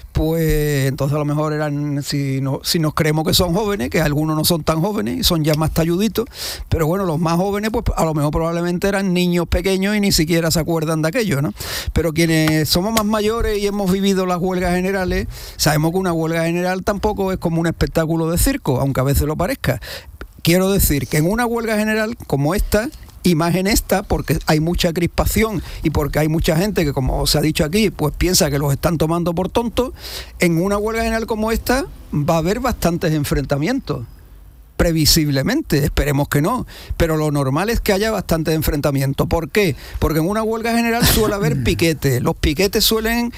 pues entonces a lo mejor eran, si, no, si nos creemos que son jóvenes, que algunos no son tan jóvenes y son ya más talluditos, pero bueno, los más jóvenes pues a lo mejor probablemente eran niños pequeños y ni siquiera se acuerdan de aquello, ¿no? Pero quienes somos más mayores y hemos vivido las huelgas generales, sabemos que una huelga general tampoco es como un espectáculo de circo, aunque a veces lo parezca. Quiero decir que en una huelga general como esta, y más en esta, porque hay mucha crispación y porque hay mucha gente que, como se ha dicho aquí, pues piensa que los están tomando por tontos, en una huelga general como esta va a haber bastantes enfrentamientos. Previsiblemente, esperemos que no, pero lo normal es que haya bastante enfrentamiento. ¿Por qué? Porque en una huelga general suele haber piquetes. Los piquetes suelen,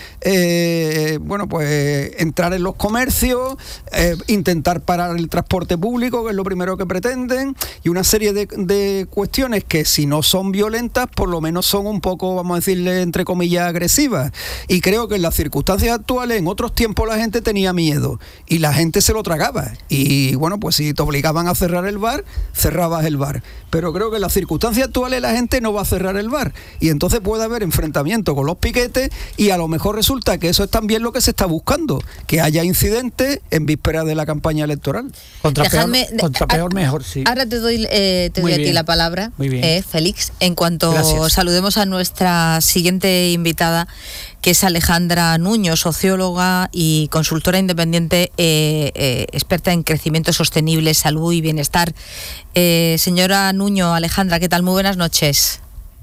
eh, bueno, pues entrar en los comercios, eh, intentar parar el transporte público, que es lo primero que pretenden, y una serie de, de cuestiones que, si no son violentas, por lo menos son un poco, vamos a decirle, entre comillas, agresivas. Y creo que en las circunstancias actuales, en otros tiempos la gente tenía miedo y la gente se lo tragaba. Y bueno, pues si te obligaban a cerrar el bar, cerrabas el bar. Pero creo que en las circunstancias actuales la gente no va a cerrar el bar. Y entonces puede haber enfrentamiento con los piquetes, y a lo mejor resulta que eso es también lo que se está buscando, que haya incidentes en vísperas de la campaña electoral. Contra, Dejadme, peor, contra peor, mejor, sí. Ahora te doy, eh, te doy a ti la palabra, eh, Félix, en cuanto Gracias. Saludemos a nuestra siguiente invitada, que es Alejandra Nuño, socióloga y consultora independiente, eh, eh, experta en crecimiento sostenible, salud y bienestar. Eh, señora Nuño, Alejandra, ¿qué tal? Muy buenas noches.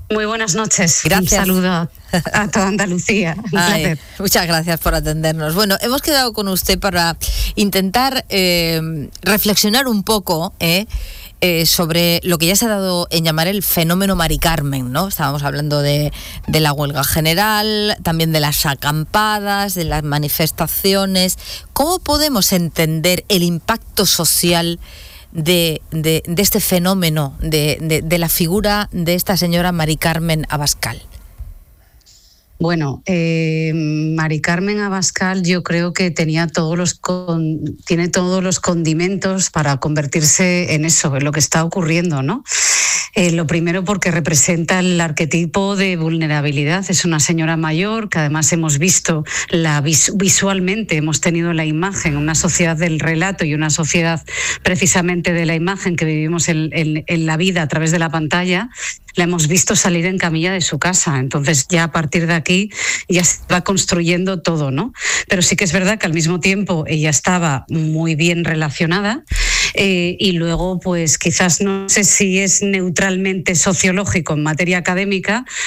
Muy buenas noches. Gracias. Un saludo a, a toda Andalucía. Un Ay, placer. muchas gracias por atendernos. Bueno, hemos quedado con usted para intentar eh, reflexionar un poco eh, eh, sobre lo que ya se ha dado en llamar el fenómeno Mari Carmen, ¿no? Estábamos hablando de, de la huelga general, también de las acampadas, de las manifestaciones. ¿Cómo podemos entender el impacto social De, de, de este fenómeno, de, de, de la figura de esta señora Mari Carmen Abascal? Bueno, eh, Mari Carmen Abascal yo creo que tenía todos los con, tiene todos los condimentos para convertirse en eso, en lo que está ocurriendo, ¿no? Eh, lo primero porque representa el arquetipo de vulnerabilidad. Es una señora mayor que además hemos visto la vis, visualmente, hemos tenido la imagen, una sociedad del relato y una sociedad precisamente de la imagen que vivimos en, en, en la vida a través de la pantalla. La hemos visto salir en camilla de su casa, entonces ya a partir de aquí ya se va construyendo todo, ¿no? Pero sí que es verdad que al mismo tiempo ella estaba muy bien relacionada eh, y luego pues quizás no sé si es neutralmente sociológico en materia académica,